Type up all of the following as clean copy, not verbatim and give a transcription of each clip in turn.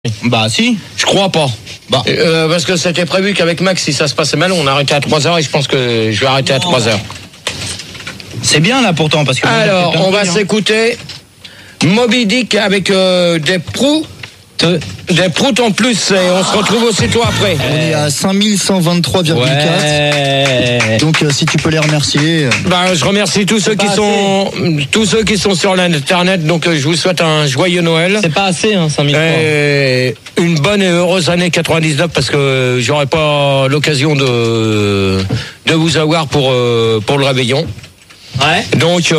Bah si. Je crois pas. Bah. Parce que c'était prévu qu'avec Max, si ça se passait mal, on arrêtait à 3h et je pense que je vais arrêter à 3h. C'est bien là pourtant parce que... Alors, on va s'écouter Moby Dick avec des proutes. Des proutes en plus, et on se retrouve aussitôt après. On est à 5123,4. Ouais. Donc si tu peux les remercier. Bah, je remercie tous ceux qui sont sur l'internet. Donc je vous souhaite un joyeux Noël. C'est pas assez, hein, 5003. Et une bonne et heureuse année 99 parce que j'aurai pas l'occasion de vous avoir pour le réveillon. Ouais. Donc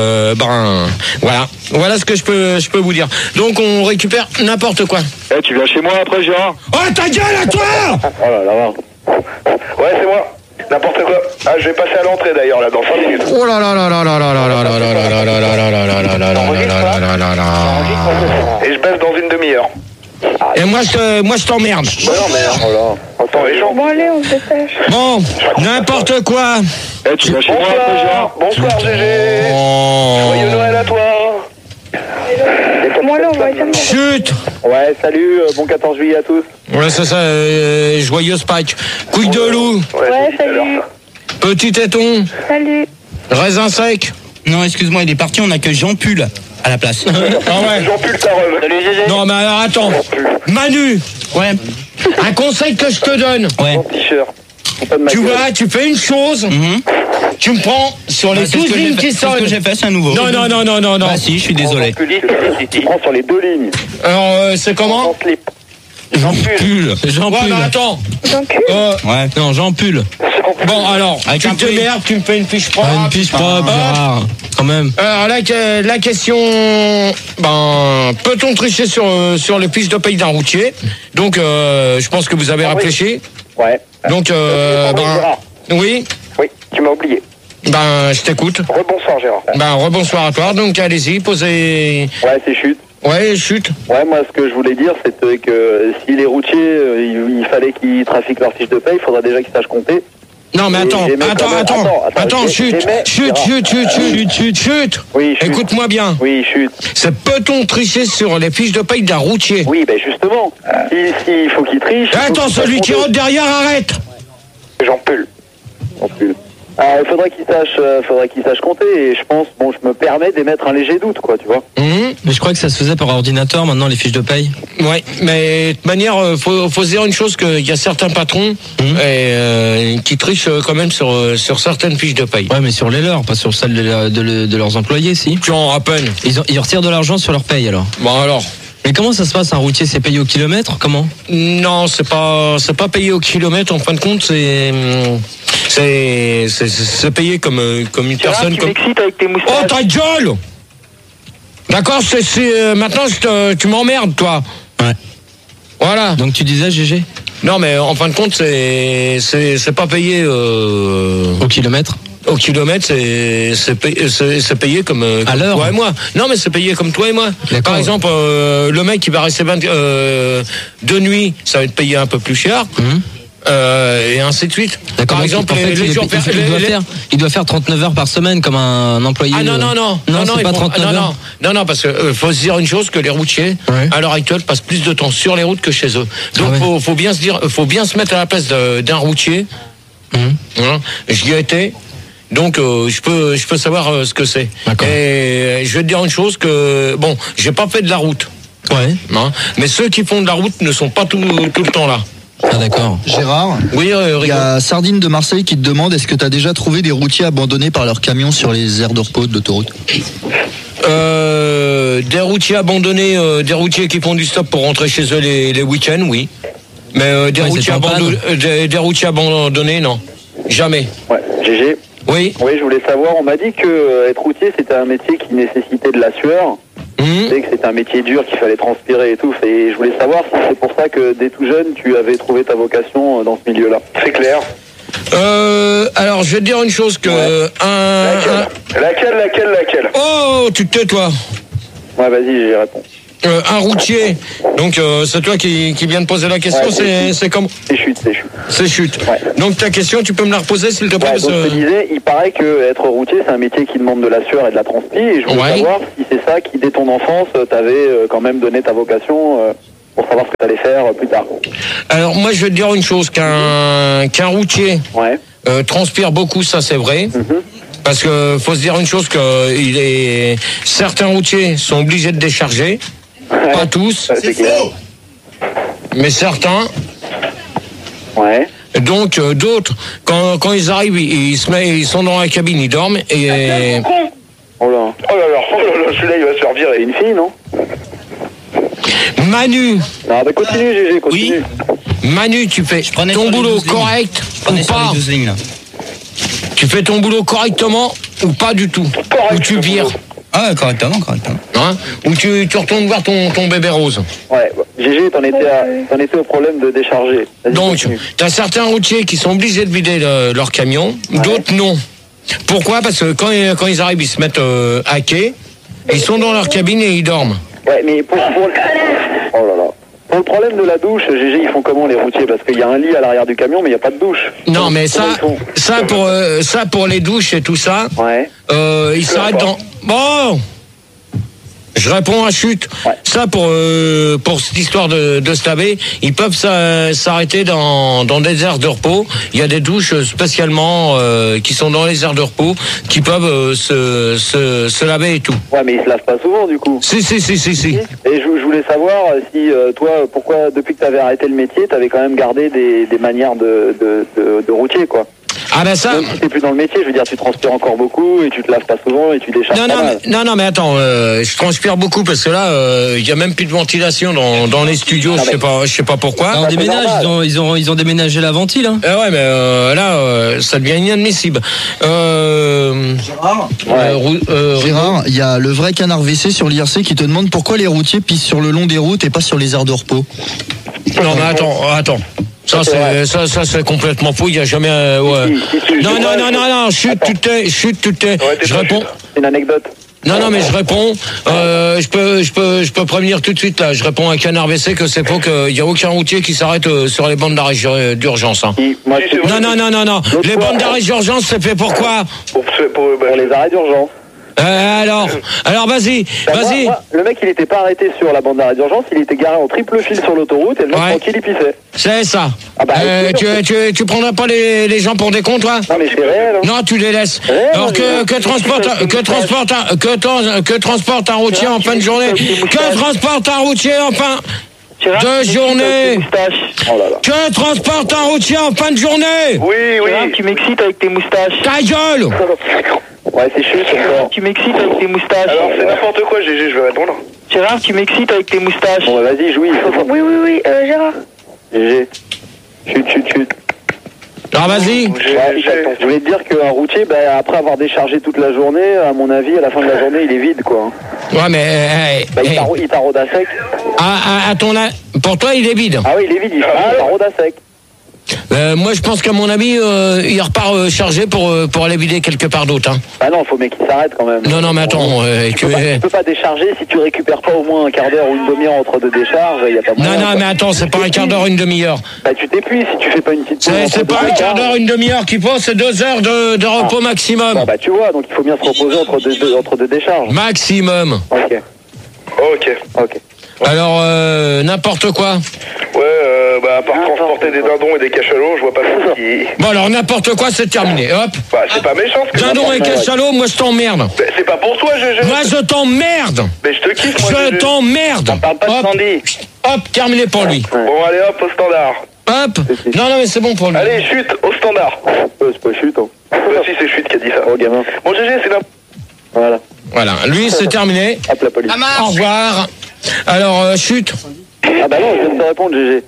voilà ce que je peux vous dire. Donc on récupère n'importe quoi. Eh, tu viens chez moi après, Gérard? Oh ta gueule à toi! Oh là là. Ouais, c'est moi. N'importe quoi. Ah, je vais passer à l'entrée d'ailleurs là dans 5 minutes. Oh là là là là là là là là là là là là là là là là là. Et je baisse dans une demi-heure. Et moi je t'emmerde. Bah non mais oh là. Attends les gens. Bon allez, on se dépêche. Bon, n'importe quoi. Eh, tu viens chez moi après, Gérard? Bonsoir GG. Joyeux Noël à toi. Bon allez, on va être Chut. Ouais, salut, bon 14 juillet à tous. Ouais, c'est ça, joyeuse Pâques. Couille de loup, Ouais, salut. petit téton, Salut. raisin sec. Non, excuse-moi, il est parti, on a que Jean Pull à la place. Ah ouais. Jean Pull ta rhum. Salut GG. Non mais alors attends, Manu, Ouais. un conseil que je te donne. Ouais. Mon t-shirt. Pas de ma Tu gueule. vois, tu fais une chose, tu me prends sur les 12 lignes qui C'est ce que sonnent. j'ai fait, c'est un nouveau. Non. Bah si, je suis désolé. Tu prends sur les deux lignes. Alors, c'est comment? En slip. Jean Pull. Jean Ouais, Pull. mais attends. Jean cul. Ouais, non, Jean Pull. Bon, alors, Avec tu un te prix. merdes, tu me fais une fiche propre. Une fiche propre, Gérard. Quand même. Alors, la question, peut-on tricher sur les fiches de paye d'un routier? Donc, je pense que vous avez réfléchi. Ouais. Donc, Gérard. oui, Oui, tu m'as oublié. je t'écoute. Rebonsoir Gérard. Rebonsoir à toi. Donc, allez-y, posez. Ouais, c'est chute. Ouais, chute. Ouais, moi, ce que je voulais dire, c'était que si les routiers, il fallait qu'ils trafiquent leur fiche de paye, il faudra déjà qu'ils sachent compter. Non, mais Et attends, j'aimais quand même- attends, chute. Oui, chute. Écoute-moi bien. Oui, chute. C'est peut-on tricher sur les fiches de paye d'un routier? Oui, ben justement, il faut qu'ils trichent. Attends, celui qui rentre derrière, arrête. J'en pull. Il faudrait qu'ils sachent compter, et je pense, je me permets d'émettre un léger doute, quoi, tu vois. Mais je crois que ça se faisait par ordinateur maintenant, les fiches de paye. Ouais, mais de toute manière, faut se dire une chose, qu'il y a certains patrons qui trichent quand même sur certaines fiches de paye. Ouais, mais sur les leurs, pas sur celles de leurs employés, si. Tu en rappelles? Ils retirent de l'argent sur leur paye alors. Bon alors. Mais comment ça se passe, un routier, c'est payé au kilomètre? Comment? Non, c'est pas payé au kilomètre. En fin de compte, c'est payé comme une personne. Tu Comme... m'excites avec tes Oh moustaches. ta gueule! D'accord, maintenant tu m'emmerdes, toi. Ouais. Voilà. Donc tu disais, GG? Non, mais en fin de compte, c'est pas payé Au kilomètre? au kilomètre, c'est payé comme À l'heure. toi et moi. Non, mais c'est payé comme toi et moi. D'accord. Par exemple, le mec qui va rester de nuit, ça va être payé un peu plus cher. Et ainsi de suite. D'accord. Par donc, exemple, en fait, les jours il doit faire 39 heures par semaine comme un employé. Ah non, c'est ils pas font- 39 heures. non, parce que faut se dire une chose, que les routiers, Ouais. à l'heure actuelle, passent plus de temps sur les routes que chez eux. Donc Ah ouais. faut bien se mettre à la place d'un routier. Hein, j'y ai été. Donc je peux savoir ce que c'est. D'accord. Et je vais te dire une chose, que bon, j'ai pas fait de la route. Ouais. Hein, mais ceux qui font de la route ne sont pas tout le temps là. Ah d'accord. Gérard, Oui, il y Rigo. a Sardine de Marseille qui te demande est-ce que tu as déjà trouvé des routiers abandonnés par leurs camions sur les aires de repos de l'autoroute? Des routiers abandonnés, des routiers qui font du stop pour rentrer chez eux les week-ends, oui. Mais des Ouais, routiers c'est en panne. des routiers abandonnés, non. Jamais. Ouais, GG. Oui. Oui, je voulais savoir, on m'a dit que être routier, c'était un métier qui nécessitait de la sueur. Tu sais que c'était un métier dur, qu'il fallait transpirer et tout. Et je voulais savoir si c'est pour ça que dès tout jeune, tu avais trouvé ta vocation dans ce milieu-là. C'est clair. Alors, je vais te dire une chose, que Laquelle Oh, tu te tais, toi. Ouais, vas-y, j'y réponds. Un routier. Donc, c'est toi qui viens de poser la question. Ouais, c'est comme... C'est chute. C'est chute. Ouais. Donc, ta question, tu peux me la reposer, s'il te plaît? Ouais, parce donc je te que- disais, il paraît que être routier, c'est un métier qui demande de la sueur et de la transpi. Et je voulais Ouais. savoir si c'est ça qui, dès ton enfance, t'avait quand même donné ta vocation pour savoir ce que tu allais faire plus tard. Alors moi je vais te dire une chose, qu'un routier transpire beaucoup, ça c'est vrai. Parce que faut se dire une chose, que certains routiers sont obligés de décharger, pas tous, c'est faux. Mais certains. Ouais. Donc d'autres, quand ils arrivent, ils sont dans la cabine, ils dorment et. Oh là là, celui-là il va se faire virer. Une fille, non? Manu. Non, bah continue, GG, continue. Oui. Manu, tu fais ton boulot correct ou pas? Tu fais ton boulot correctement ou pas du tout? Ou tu vires? Ah, correctement. Hein? Ou tu retournes voir ton bébé rose? Ouais, GG, t'en étais au problème de décharger. Donc, t'as certains routiers qui sont obligés de vider leur camion, d'autres non. Pourquoi? Parce que quand ils arrivent, ils se mettent à quai, ils sont dans leur cabine et ils dorment. Ouais, mais pour le problème de la douche, GG, ils font comment les routiers? Parce qu'il y a un lit à l'arrière du camion, mais il n'y a pas de douche. Non, donc, mais ça pour les douches et tout ça, ils s'arrêtent dans... Bon, je réponds à chute. Ouais. Ça pour cette histoire de se laver, ils peuvent s'arrêter dans des aires de repos. Il y a des douches spécialement qui sont dans les aires de repos qui peuvent se laver et tout. Ouais, mais ils se lavent pas souvent du coup. Si. Et je voulais savoir si toi, pourquoi depuis que tu avais arrêté le métier, tu avais quand même gardé des manières de routier, quoi. Ah ben ça. Même si t'es plus dans le métier, je veux dire, tu transpires encore beaucoup et tu te laves pas souvent et tu décharges pas mal. Non, mais attends, je transpire beaucoup parce que là, il y a même plus de ventilation dans les studios. Je sais pas pourquoi. On déménage, ils ont déménagé la ventile. Hein. Ouais, mais là, ça devient inadmissible. Gérard, il y a le vrai canard WC sur l'IRC qui te demande pourquoi les routiers pissent sur le long des routes et pas sur les aires de repos. Non, mais attends. Ça c'est complètement faux. Il y a jamais. Non. Chute, tu t'es. Je réponds. C'est une anecdote. Non, mais je réponds. Je peux prévenir tout de suite là. Je réponds à Canard WC que c'est faux, qu'il y a aucun routier qui s'arrête sur les bandes d'arrêt d'urgence. Hein. Non. Les bandes d'arrêt d'urgence, c'est fait pour quoi? Pour les arrêts d'urgence. Alors vas-y. Moi, le mec, il était pas arrêté sur la bande d'arrêt d'urgence, il était garé en triple fil sur l'autoroute et le mec tranquille, il pissait. C'est ça. Ah bah, tu prendras pas les gens pour des cons, toi? Non, mais c'est réel. Hein. Non, tu les laisses. Alors que transporte un routier en fin de journée? Que transporte un routier en fin de journée? Que transporte un routier en fin de journée? Oui. Tu m'excites avec tes moustaches. Ta gueule! Ouais, c'est chute. Tu m'excites avec tes moustaches. Alors, c'est n'importe quoi, GG, je vais répondre. Gérard, tu m'excites avec tes moustaches. Bon, bah, vas-y, jouis. Oui, Gérard. GG. Chute. Ah, vas-y. Je voulais te dire qu'un routier, après avoir déchargé toute la journée, à mon avis, à la fin de la journée, il est vide, quoi. Ouais, mais... il t'arrode à sec. Pour toi, il est vide. Ah oui, il est vide, il t'arrode à sec. Moi, je pense qu'à mon avis, il repart chargé pour aller vider quelque part d'autre. Hein. Ah non, faut mais qu'il s'arrête quand même. Non, mais attends. Tu peux pas décharger si tu récupères pas au moins un quart d'heure ou une demi-heure entre deux décharges. Y a pas moyen. Non, mais attends, c'est pas un quart d'heure, une demi-heure. Bah, tu t'épuises si tu fais pas une petite pause. C'est pas un quart d'heure, une demi-heure qu'il faut, c'est 2 heures de repos maximum. Bon, bah, tu vois, donc il faut bien se reposer entre deux décharges. Maximum. Ok. Alors, n'importe quoi. Ouais, à part transporter des dindons et des cachalots, je vois pas ça qui... Bon, alors, n'importe quoi, c'est terminé. Hop. Bah, c'est pas méchant ce que... Dindon et cachalot, moi, je t'emmerde. C'est pas pour toi, GG. Moi, je t'emmerde. Mais je te kiffe, moi, Je t'emmerde. Parle pas de Sandy. Hop, terminé pour lui. Bon, allez, hop, au standard. Hop. Non, mais c'est bon pour lui. Allez, chute, au standard. C'est pas chute, hein. Bah si, c'est chute qui a dit ça. Oh, gamin. Bon, GG, c'est là. Voilà, lui, c'est terminé. Hop, la police. Au revoir. Alors, chute. Ah bah non, je viens de te répondre, GG.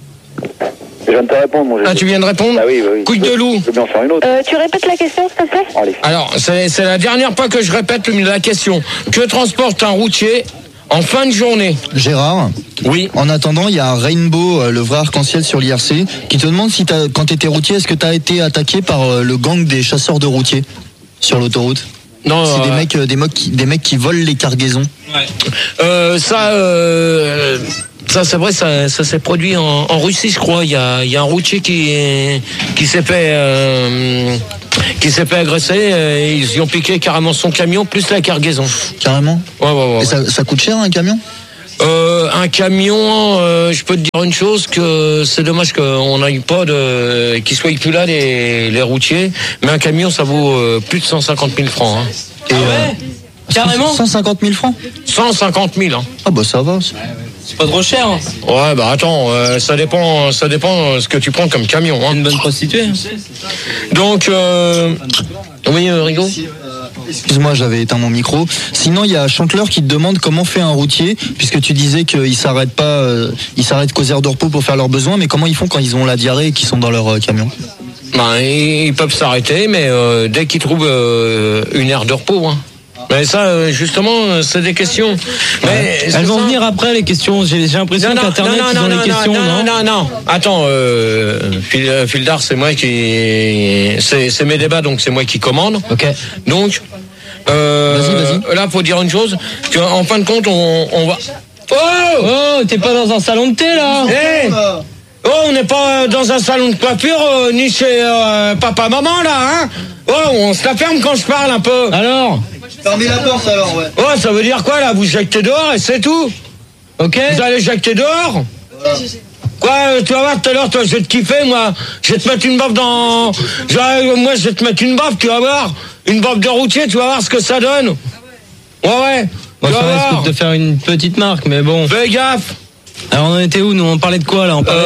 Je viens de te répondre, mon GG. Ah, tu viens de répondre? Ah oui. Couille de loup. Je peux bien en faire une autre. Tu répètes la question, s'il te plaît? Allez. Alors, c'est la dernière fois que je répète la question. Que transporte un routier en fin de journée? Gérard, oui. En attendant, il y a Rainbow, le vrai arc-en-ciel sur l'IRC, qui te demande si quand tu étais routier, est-ce que tu as été attaqué par le gang des chasseurs de routiers sur l'autoroute? Non, c'est des mecs qui volent les cargaisons. Ouais. Ça c'est vrai, ça s'est produit en Russie, je crois. Il y a un routier qui s'est fait agresser. Et ils y ont piqué carrément son camion plus la cargaison. Carrément. Ouais. Et ça coûte cher un camion? Un camion, je peux te dire une chose, que c'est dommage qu'on n'aille pas qu'ils soient plus là les routiers, mais un camion ça vaut plus de 150 000 francs. Hein. Et ouais, carrément 150 000 francs 150 000. Hein. Ah bah ça va. C'est pas trop cher. Hein. Ouais, bah attends, ça dépend ce que tu prends comme camion. Hein. Une bonne prostituée. Donc, oui, Rigaud. Excuse-moi, j'avais éteint mon micro. Sinon, il y a Chanteleur qui te demande comment fait un routier, puisque tu disais qu'ils s'arrêtent pas, ils s'arrêtent qu'aux heures de repos pour faire leurs besoins, mais comment ils font quand ils ont la diarrhée et qu'ils sont dans leur camion? Ben, ils peuvent s'arrêter, mais dès qu'ils trouvent une aire de repos. Hein. Mais ça, justement, c'est des questions. Mais elles vont venir après les questions. J'ai l'impression qu'Internet ils ont les questions. Non. Attends, Fildar, c'est moi qui, c'est mes débats, donc c'est moi qui commande. Ok. Donc, vas-y. là, faut dire une chose. En fin de compte, on va. Oh, t'es pas dans un salon de thé là? Hey on n'est pas dans un salon de coiffure, ni chez papa, maman là, hein? On se la ferme quand je parle un peu. Alors? Fermez la porte alors, ouais. Ça veut dire quoi là? Vous jectez dehors et c'est tout. Ok. Vous allez jecter dehors? Voilà. Quoi, tu vas voir tout à l'heure, toi, je vais te kiffer, moi. Je vais te mettre une baffe moi, je vais te mettre une baffe, tu vas voir. Une baffe de routier, tu vas voir ce que ça donne. Ouais. Moi, ça risque de faire une petite marque, mais bon. Fais gaffe. Alors, on en était où, nous? On parlait de quoi, là? On parlait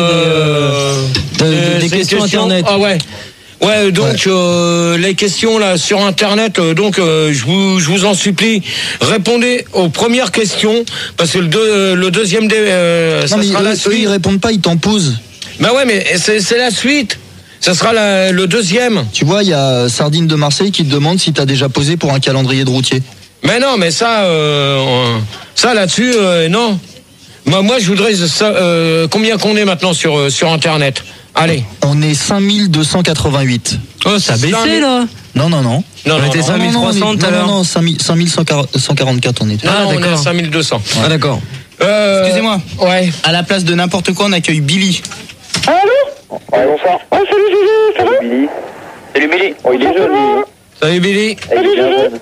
des questions Internet. Ah ouais. Ouais, donc les questions là sur Internet, je vous en supplie, répondez aux premières questions parce que le deuxième ça sera la suite. Ils répondent pas, ils t'en posent. Bah ouais, mais c'est la suite. Ça sera le deuxième. Tu vois, il y a Sardine de Marseille qui te demande si t'as déjà posé pour un calendrier de routier. Mais non, mais ça là-dessus, non. Moi, je voudrais combien qu'on est maintenant sur Internet. Allez. On est 5288. Oh, ça a baissé là. Non. On était 5300 tout à l'heure. Non, 5144 on était. On est à 5200. Ah d'accord. Excusez-moi. Ouais. À la place de n'importe quoi, on accueille Billy. Allô? Ouais, bonsoir. Oh, salut Gégé, ça va? Billy. Salut Billy. Oh, il est jeune, Billy. Salut Billy. Salut Gégé.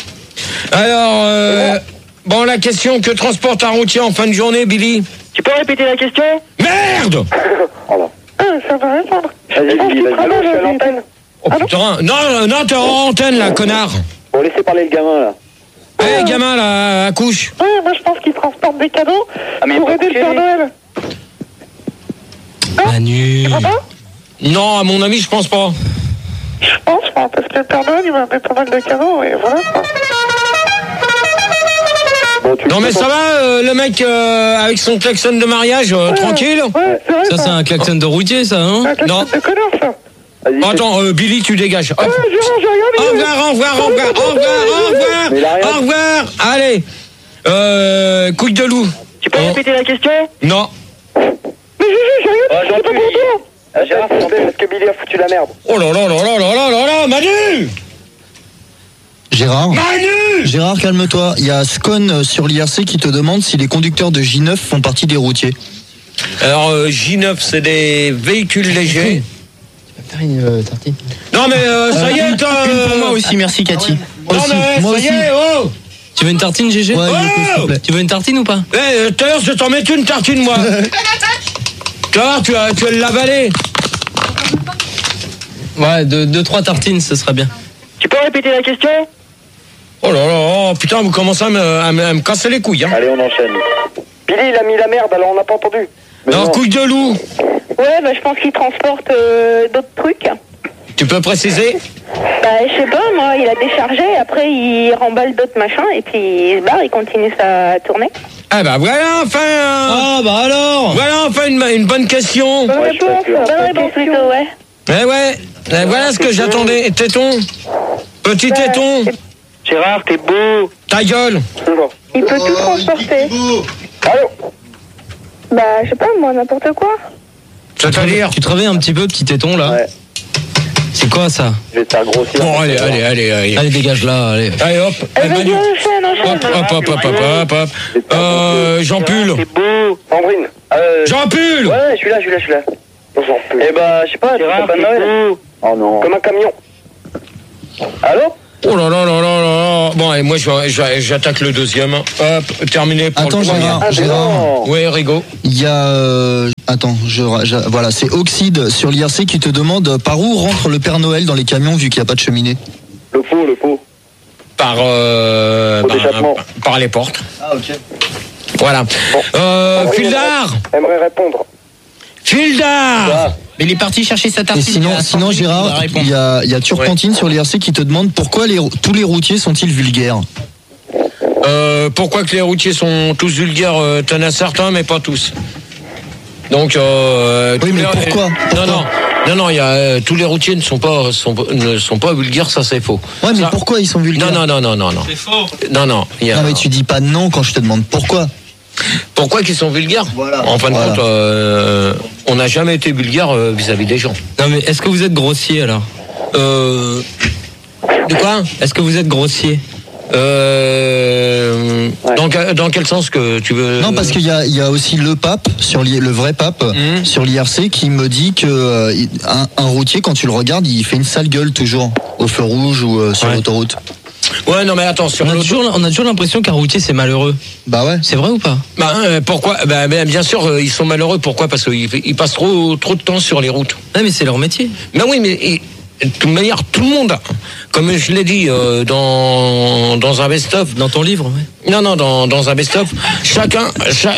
Alors, bon, la question, que transporte un routier en fin de journée, Billy? Tu peux répéter la question? Merde! Voilà. Ça va répondre. Vas-y, Billy, vas-y. Je suis à l'antenne. Oh putain, non, t'es en antenne là, connard. Bon, laissez parler le gamin là. Hé, gamin là, accouche. Ouais, moi je pense qu'il transporte des cadeaux pour aider le Père Noël. Manu. Tu crois pas? Non, à mon avis, je pense pas. Je pense pas, parce que le Père Noël il m'a fait pas mal de cadeaux et voilà quoi. Bon, Non mais ça va, le mec avec son klaxon de mariage, tranquille. Ouais, c'est vrai Ça, c'est un klaxon de routier, ça, hein? un klaxon Non. de connard ça. Vas-y, Attends, Billy, tu dégages. Hop. Ouais, Gérard, j'ai regardé. Au revoir. Allez. Couille de loup. Tu peux répéter la question? Non. Mais Gégé, j'ai regardé, c'est pas pour toi. Gérard, s'il te plaît, parce que Billy a foutu la merde. Oh là, Manu. Gérard, calme-toi. Il y a Scone sur l'IRC qui te demande si les conducteurs de J9 font partie des routiers. Alors, J9, c'est des véhicules légers. Faire une tartine. Non mais ça y est, toi. Pour moi aussi, merci Cathy. Non mais moi ça y aussi. est, oh. Tu veux une tartine, GG? Ouais, s'il te plaît. Tu veux une tartine ou pas? Tout à l'heure, je t'en mets une tartine, moi. Tu vas l'avaler. Ouais, 2-3 tartines, ce sera bien. Tu peux répéter la question? Oh là là, putain, vous commencez à me casser les couilles. Hein. Allez, on enchaîne. Billy, il a mis la merde, alors on n'a pas entendu. Mais Non, couille de loup. Ouais, bah je pense qu'il transporte d'autres trucs. Tu peux préciser? Bah je sais pas, moi, il a déchargé, après il remballe d'autres machins et puis il se barre, il continue sa tournée. Ah bah voilà, enfin. Ah bah alors. Voilà enfin une bonne question. Bonne réponse plutôt, ouais. Voilà ce que j'attendais. Et téton. Petit téton. Gérard, t'es beau. Ta gueule. Il peut tout transporter. Allô? Bah je sais pas, moi, n'importe quoi. C'est-à-dire? Tu te réveilles un petit peu, petit téton, là? Ouais. C'est quoi, ça? Je vais te faire grossir. Bon, allez. Allez, dégage là, allez. Allez, hop. Vas-y, Manu. enchaîne. Hop. Jean Pull. T'es beau. Sandrine. Jean Pull. Ouais, je suis là. Eh bah, je sais pas, Gérard, pas de Noël. Oh non. Comme un camion. Allô? Oh là là là là là. Bon, et moi j'attaque le deuxième. Hop, terminé pour attends, le premier. Gérard. Oui, Rigaud. Il y a... Attends, voilà, c'est Oxyde sur l'IRC qui te demande par où rentre le Père Noël dans les camions vu qu'il n'y a pas de cheminée. Le pot. Par les portes. Ah, ok. Voilà. Fildar. Aimerait répondre. Fildar. Mais il est parti chercher sa Et tartine. sinon Gérard, il y a Turpentine sur l'IRC qui te demande pourquoi tous les routiers sont-ils vulgaires. Pourquoi que les routiers sont tous vulgaires? T'en as certains, mais pas tous. Donc, oui, mais pourquoi Non, il y a tous les routiers ne sont pas vulgaires, ça c'est faux. Ouais, mais pourquoi ils sont vulgaires? Non. C'est faux. Non. Non, mais tu dis pas non quand je te demande pourquoi. Pourquoi qu'ils sont vulgaires? Voilà. En fin de compte, on n'a jamais été vulgaire vis-à-vis des gens. Non, mais est-ce que vous êtes grossier alors? De quoi? Est-ce que vous êtes grossier? Dans quel sens que tu veux? Non, parce qu'il y a aussi le pape, le vrai pape, sur l'IRC, qui me dit que un routier, quand tu le regardes, il fait une sale gueule toujours, au feu rouge ou sur l'autoroute. Ouais, non, mais attention. On a toujours l'impression qu'un routier c'est malheureux. Bah ouais. C'est vrai ou pas? Pourquoi? Bien sûr, ils sont malheureux. Pourquoi? Parce qu'ils passent trop de temps sur les routes. Non, mais c'est leur métier. Mais oui, mais de toute manière, tout le monde, comme je l'ai dit dans un best-of. Dans ton livre, ouais. Non, dans un best-of, chacun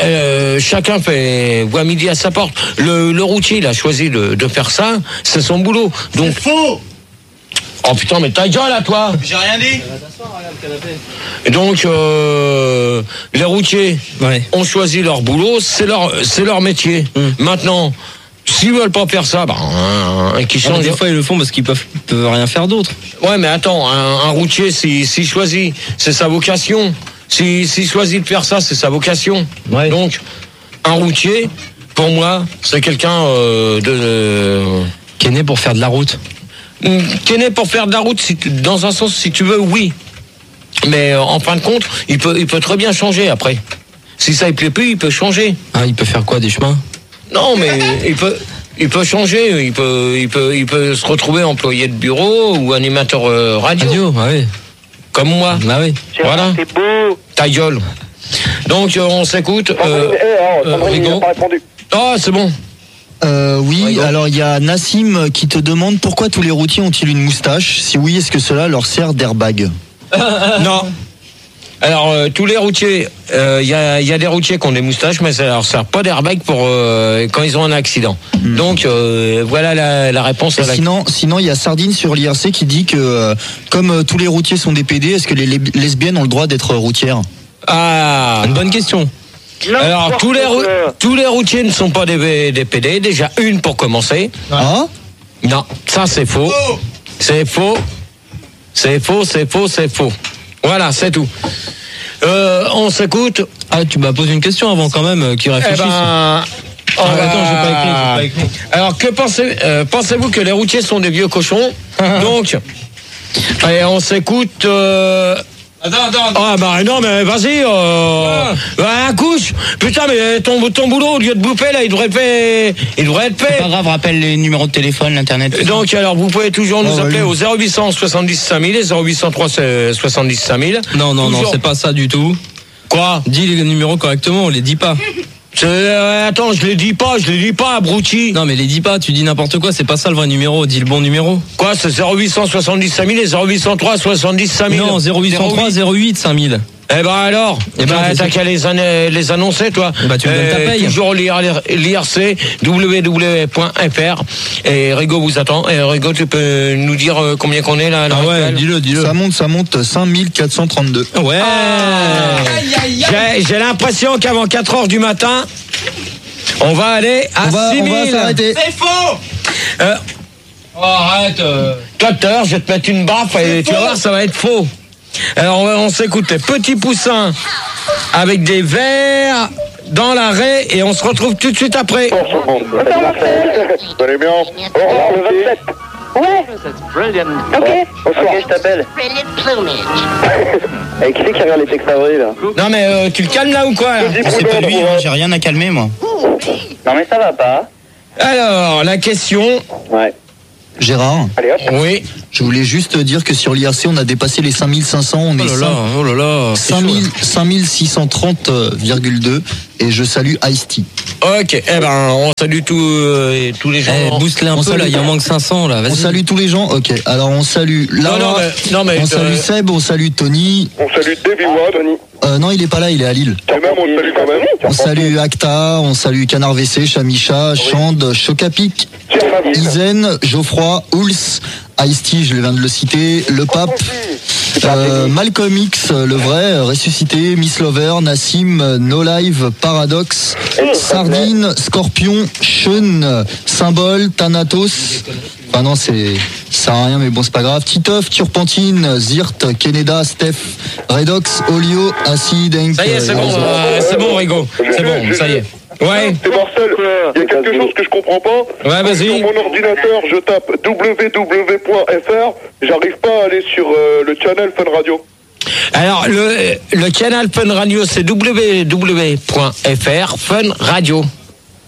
voit midi à sa porte. Le routier, il a choisi de faire ça, c'est son boulot. Donc, c'est faux. Oh putain, mais ta gueule à toi! J'ai rien dit! Et donc, les routiers ont choisi leur boulot, c'est leur métier. Maintenant, s'ils veulent pas faire ça, qu'ils changent. Des fois, ils le font parce qu'ils peuvent rien faire d'autre. Ouais, mais attends, un routier, s'il choisit, c'est sa vocation. S'il choisit de faire ça, c'est sa vocation. Ouais. Donc, un routier, pour moi, c'est quelqu'un qui est né pour faire de la route. Qui est né pour faire de la route, dans un sens, si tu veux, oui. Mais en fin de compte, il peut très bien changer après. Si ça ne plaît plus, il peut changer. Ah, il peut faire quoi, des chemins? Non, mais il peut changer. Il peut se retrouver employé de bureau ou animateur radio. Ouais. Comme moi. Ah oui. Voilà. C'est beau. Ta gueule. Donc on s'écoute. Sandrine, il n'a pas répondu. Oh, c'est bon. Oui, alors il y a Nassim qui te demande pourquoi tous les routiers ont-ils une moustache? Si oui, est-ce que cela leur sert d'airbag? Non. Alors tous les routiers, il y a des routiers qui ont des moustaches, mais ça leur sert pas d'airbag pour quand ils ont un accident. Donc voilà la réponse. Sinon il y a Sardine sur l'IRC qui dit que comme tous les routiers sont des PD, est-ce que les lesbiennes ont le droit d'être routières? Ah, une bonne question. Non, alors tous les routiers ne sont pas des PD, déjà une pour commencer. Ah non, ça c'est faux. C'est faux. C'est faux. Voilà, c'est tout. On s'écoute. Ah, tu m'as posé une question avant quand même, qui réfléchisse. Attends, j'ai pas écrit. Alors que pensez-vous que les routiers sont des vieux cochons? Donc, allez, on s'écoute. Attends. Ah non, mais vas-y. Accouche. Putain, mais ton boulot, au lieu de bouffer là, il devrait être fait. C'est pas grave, rappelle les numéros de téléphone, l'internet. Donc alors vous pouvez toujours nous appeler au 0800 70 5000 et 0803 70 5000. Non, c'est pas ça du tout. Quoi? Dis les numéros correctement, on les dit pas. Attends, je les dis pas, abruti. Non, mais les dis pas, tu dis n'importe quoi, c'est pas ça le vrai numéro, dis le bon numéro. Quoi, c'est 0800 70 5000 et 0803 70 5000. Non, 0803 08 5000. Eh ben alors, t'as qu'à les annoncer, toi. Bah tu me donnes ta paye. Toujours l'IRC, www.fr. Et Rigaud vous attend. Et Rigaud, tu peux nous dire combien qu'on est là? Ah ouais, dis-le. Ça monte 5432. Ouais. J'ai l'impression qu'avant 4h du matin, on va aller à 6000. On va s'arrêter. C'est faux. Arrête. Toi, tout à l'heure, je vais te mettre une baffe et tu vas voir, ça va être faux. Alors on s'écoute les petits poussins avec des verres dans l'arrêt et on se retrouve tout de suite après. Vous allez bien? Au revoir, le 27. Ouais. Ok. Bonsoir. Ok, je t'appelle. Et qui c'est qui regarde les textes avril là? Non mais tu le calmes là ou quoi là? C'est pas lui, j'ai rien à calmer moi. Non mais ça va pas. Alors la question. Ouais. Gérard. Allez hop. Oui. Je voulais juste dire que sur l'IRC, on a dépassé les 5500, on est 5630,2 et je salue Ice-T. Ok, on salue tous les gens. Booste-les un peu, là, il en manque 500, là, vas-y. On salue tous les gens, ok. Alors on salue Lara, on salue Seb, on salue Tony. On salue Davy Tony. Non, il est pas là, il est à Lille. Et même on salue quand même. On salue Acta, on salue Canard WC, Chamicha, Chande, Chocapic, Izen, Geoffroy, Ouls, Ice-T, je viens de le citer, Le Pape, Malcolm X, le vrai, Ressuscité, Miss Lover, Nassim, No Live, Paradox, Sardine, Scorpion, Sean, Symbole, Thanatos. Enfin non, ça sert à rien, mais bon, c'est pas grave. Titeuf, Turpentine, Zirt, Keneda, Steph, Redox, Olio, Acid, Enk. Ça y est, c'est bon, Rigo. C'est bon, ça y est. Ouais. C'est Marcel, il y a quelque chose que je comprends pas. Ouais, vas-y. Sur mon ordinateur, je tape www.fr, j'arrive pas à aller sur le channel Fun Radio. Alors, le channel Fun Radio, c'est www.fr, Fun Radio. D'accord ?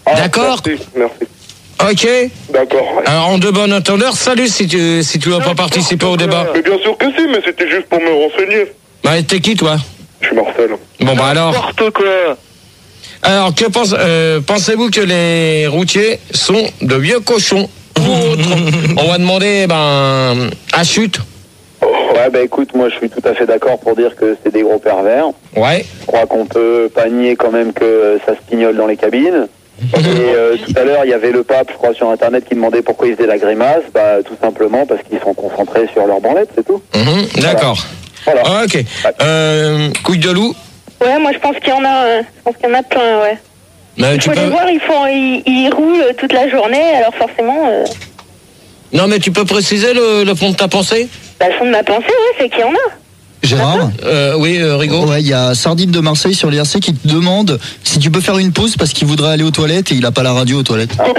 Merci. Ok. D'accord. Ouais. Alors, en de bon entendeur, salut si tu veux pas participer au débat. Mais bien sûr que si, mais c'était juste pour me renseigner. Bah, t'es qui, toi ? Je suis Marcel. Bon, bah alors. N'importe quoi. Alors, pensez-vous que les routiers sont de vieux cochons ou autres ? On va demander, à Chute. Ouais, écoute, moi je suis tout à fait d'accord pour dire que c'est des gros pervers. Ouais. Je crois qu'on peut pas nier quand même que ça se pignole dans les cabines. Et tout à l'heure, il y avait le pape, je crois, sur Internet qui demandait pourquoi ils faisaient la grimace. Tout simplement parce qu'ils sont concentrés sur leur branlette, c'est tout. D'accord. Voilà. Ok. Couille de loup. Ouais, moi je pense qu'il y en a, plein, ouais. Mais Il faut les voir, ils roulent toute la journée, alors forcément... Non, mais tu peux préciser le fond de ta pensée ? Le fond de ma pensée, ouais, c'est qu'il y en a. Gérard ? Oui, Rigaud. Ouais, il y a Sardine de Marseille sur l'IRC qui te demande si tu peux faire une pause parce qu'il voudrait aller aux toilettes et il a pas la radio aux toilettes. Non,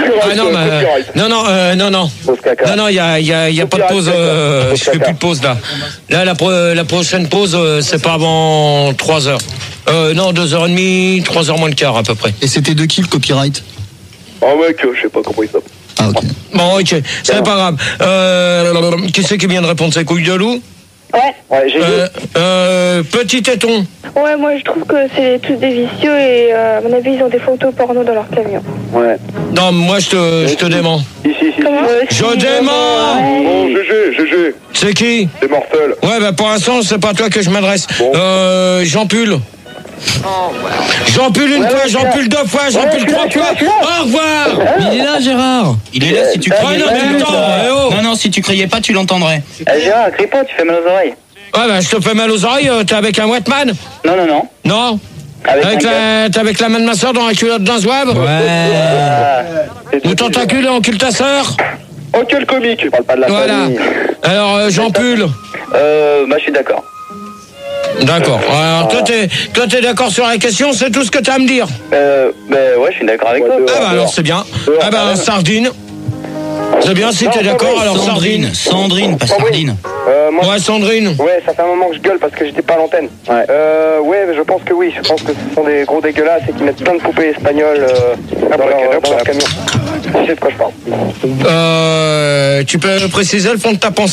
il y a pas de pause. Je fais plus de pause là. Là, la prochaine pause, c'est pas avant 3h. Non, 2h30, 3h moins le quart à peu près. Et c'était de qui le copyright ? Ah mec, je sais pas comment il s'appelle. Ah ok. Bon, ok, c'est pas grave. Qui c'est qui vient de répondre ? C'est Couille de loup ? Ouais, j'ai dit. Petit téton. Ouais, moi je trouve que c'est tous des vicieux et à mon avis ils ont des photos porno dans leur camion. Ouais. Non, moi je te dément. Si. Je dément. Bon, GG. C'est qui ? C'est Marcel. Ouais, pour l'instant, c'est pas à toi que je m'adresse. Bon. Jean Pull. Jean Pull une fois, Jean Pull deux fois, Jean Pull trois fois. Au revoir. Il est là, Gérard. Il est là, si tu criais. Non, si tu criais pas, tu l'entendrais. Gérard, crie pas, tu fais mal aux oreilles. Ouais, je te fais mal aux oreilles, t'es avec un wetman ? Non. Non ? T'es avec la main de ma soeur dans la culotte d'un zouave ? Ouais. Ou tentacule en cul ta sœur ? Oh, quel comique. Je parle pas de la famille. Alors, Jean Pull. Je suis d'accord. D'accord. Alors, toi, t'es d'accord sur la question, c'est tout ce que t'as à me dire ? Ouais, je suis d'accord avec toi. Alors, c'est bien. Sardine. C'est bien, si t'es d'accord, alors Sandrine. Sandrine, pas Sardine. Ouais, Sandrine. Ouais, ça fait un moment que je gueule parce que j'étais pas à l'antenne. Ouais. Ouais, mais je pense que oui. Je pense que ce sont des gros dégueulasses et qui mettent plein de poupées espagnoles dans leur camion. Je sais de quoi je parle. Tu peux préciser le fond de ta pensée ?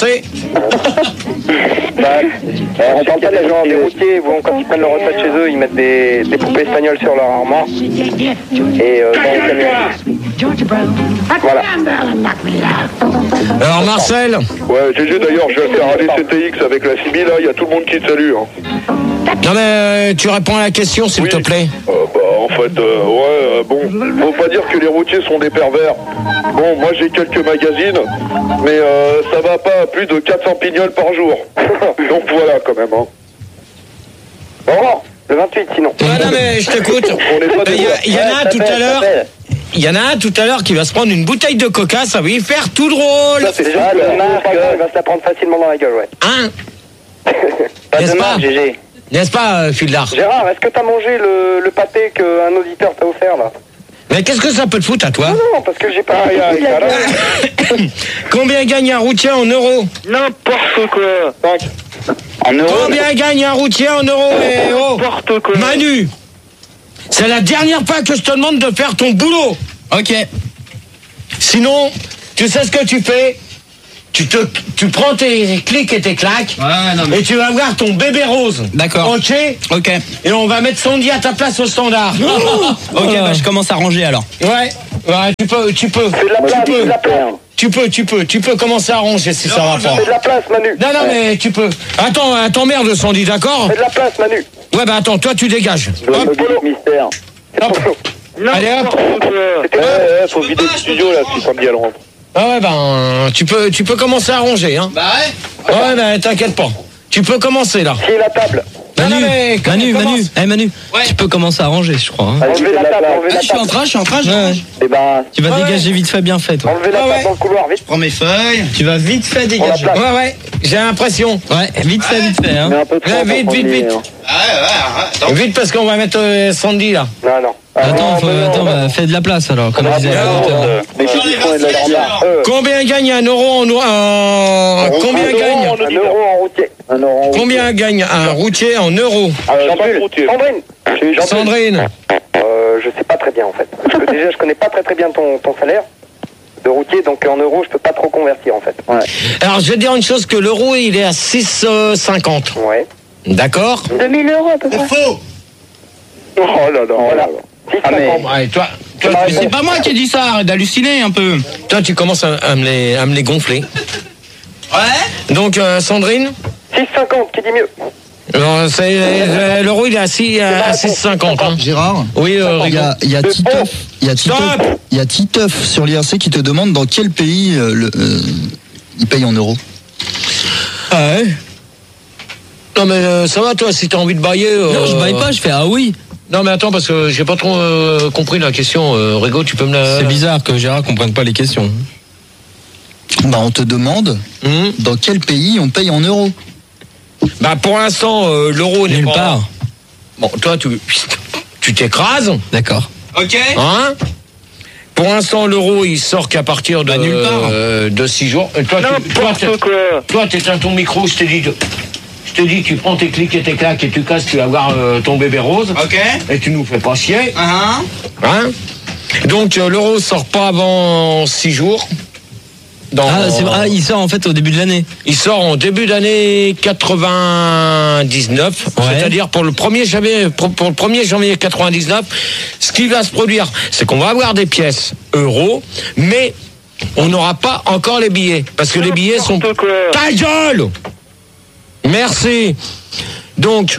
On parle pas des gens, les routiers, quand ils prennent leur retraite chez eux, ils mettent des poupées espagnoles sur leur armoire. Et dans le camion. Voilà. Alors Marcel ? Ouais, GG d'ailleurs, je vais faire un CTX avec la Sibylle, là, il y a tout le monde qui te salue. Hein. Non mais tu réponds à la question s'il te plaît. En fait, bon, faut pas dire que les routiers sont des pervers. Bon, moi j'ai quelques magazines, mais ça va pas à plus de 400 pignoles par jour. Donc voilà quand même. Hein. Bon, le 28 sinon. Non mais je t'écoute. Il y en a un tout à l'heure. Il y en a un tout à l'heure qui va se prendre une bouteille de coca, ça va lui faire tout drôle. Ça, c'est déjà le marque, il va se la prendre facilement dans la gueule, ouais. Hein? Pas de marque, GG. N'est-ce pas, Fildar? Gérard, est-ce que t'as mangé le pâté qu'un auditeur t'a offert, là? Mais qu'est-ce que ça peut te foutre à toi? Non, parce que j'ai pas... Combien gagne un routier en euros? N'importe quoi. 5. En euros? Combien gagne un routier en euros? N'importe quoi. Manu, c'est la dernière fois que je te demande de faire ton boulot. Ok. Sinon, tu sais ce que tu fais? Tu prends tes clics et tes claques et tu vas voir ton bébé rose. D'accord. Ok. Et on va mettre Sandy à ta place au standard. Ok, bah je commence à ranger alors. Ouais, tu peux. C'est de la place, c'est de la place. Tu peux commencer à ranger si ça va pas. C'est de la place, Manu. Non, mais tu peux. Attends, merde, Sandy, d'accord? C'est de la place, Manu. Ouais, bah attends, toi tu dégages. Hop. Mystère. Hop. Allez, hop. Faut vider le studio, là, si Sandy, elle rentre. Ah ouais, ben, tu peux commencer à ranger, hein. Bah ouais. Ouais, ben, t'inquiète pas. Tu peux commencer, là. Qui est la table? Manu, tu peux commencer à ranger, je crois. Hein. Enlevez la table, enlevez la Je suis en table. train, Eh ben, Tu vas dégager vite fait, bien fait, toi. Enlevez la table dans le couloir, vite. Prends mes feuilles. Tu vas vite fait dégager. Ouais, j'ai l'impression. Ouais, vite fait, hein. mais un peu trop. Ouais, vite. Attends. Vite, parce qu'on va mettre Sandy, là. Non. Attends, bah, fais de la place alors, comme disait l'auteur. Mais qu'est-ce qu'ils font, Combien gagne un euro Combien gagne Un euro en routier. Combien gagne un routier en euros? Sandrine. Je sais pas très bien en fait. Parce que déjà je connais pas très bien ton salaire de routier, donc en euros je peux pas trop convertir en fait. Ouais. Alors je vais dire une chose, que l'euro il est à 6,50. Ouais. D'accord? 2000 € à peu près. Faux. Oh là là. Voilà. Ouais, toi, Mais c'est pas moi qui ai dit ça, arrête d'halluciner un peu. toi tu commences à me les gonfler. Ouais. Donc Sandrine? 6,50, qui dit mieux? Non, l'euro il est à 6,50. Hein. Gérard, Oui, Rigo. il y a Titeuf sur l'IRC qui te demande dans quel pays il paye en euros. Ah ouais? Non mais ça va toi, si t'as envie de bailler... Non, je baille pas, je fais ah oui. Non mais attends, parce que j'ai pas trop compris la question. Rigo, tu peux me la... C'est bizarre que Gérard comprenne pas les questions. Bah, on te demande dans quel pays on paye en euros. Bah pour l'instant, l'euro n'est Nulle pas... part. Bon, toi tu t'écrases, D'accord. Ok. hein? Pour l'instant, l'euro il sort qu'à partir de, nulle part. de 6 jours. Toi t'éteins ton micro, je t'ai dit, tu prends tes clics et tes claques et tu casses, tu vas voir ton bébé rose. Ok. Et tu nous fais pas chier. Hein? Donc l'euro sort pas avant 6 jours. Il sort en fait au début de l'année. Il sort en début d'année 99, c'est-à-dire pour le 1er janvier 99, ce qui va se produire, c'est qu'on va avoir des pièces euros, mais on n'aura pas encore les billets, parce que les billets sont... Ta gueule! Merci. Donc,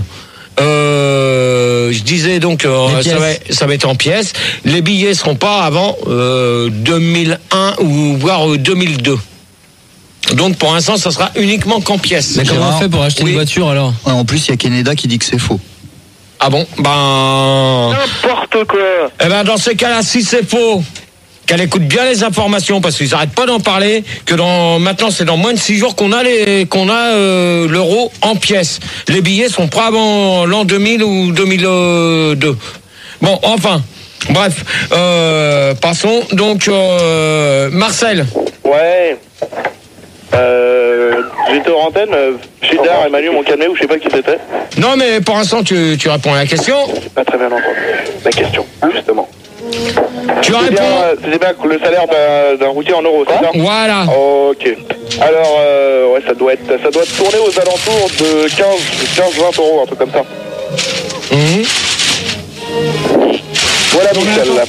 je disais donc, ça va être en pièces. Les billets seront pas avant 2001 ou voire 2002. Donc pour l'instant, ça sera uniquement qu'en pièces. Mais comment on fait pour acheter une voiture alors? Ouais, en plus, il y a Canada qui dit que c'est faux. Ah bon? N'importe quoi. Eh ben dans ces cas-là, si c'est faux, qu'elle écoute bien les informations, parce qu'ils n'arrêtent pas d'en parler, que maintenant c'est dans moins de 6 jours qu'on a l'euro en pièces. Les billets sont pas avant l'an 2000 ou 2002. Bon, enfin, bref, passons. Donc, Marcel. Ouais. J'étais en antenne, Chidar et Manu m'ont calmé ou je sais pas qui c'était. Non, mais pour l'instant, tu réponds à la question. J'ai pas très bien entendu la question, justement. Tu réponds. C'est bien le salaire d'un routier en euros, c'est ça? Voilà. Ok. Alors, ouais, ça doit tourner aux alentours de 15-20 euros, un truc comme ça. Voilà Michel là.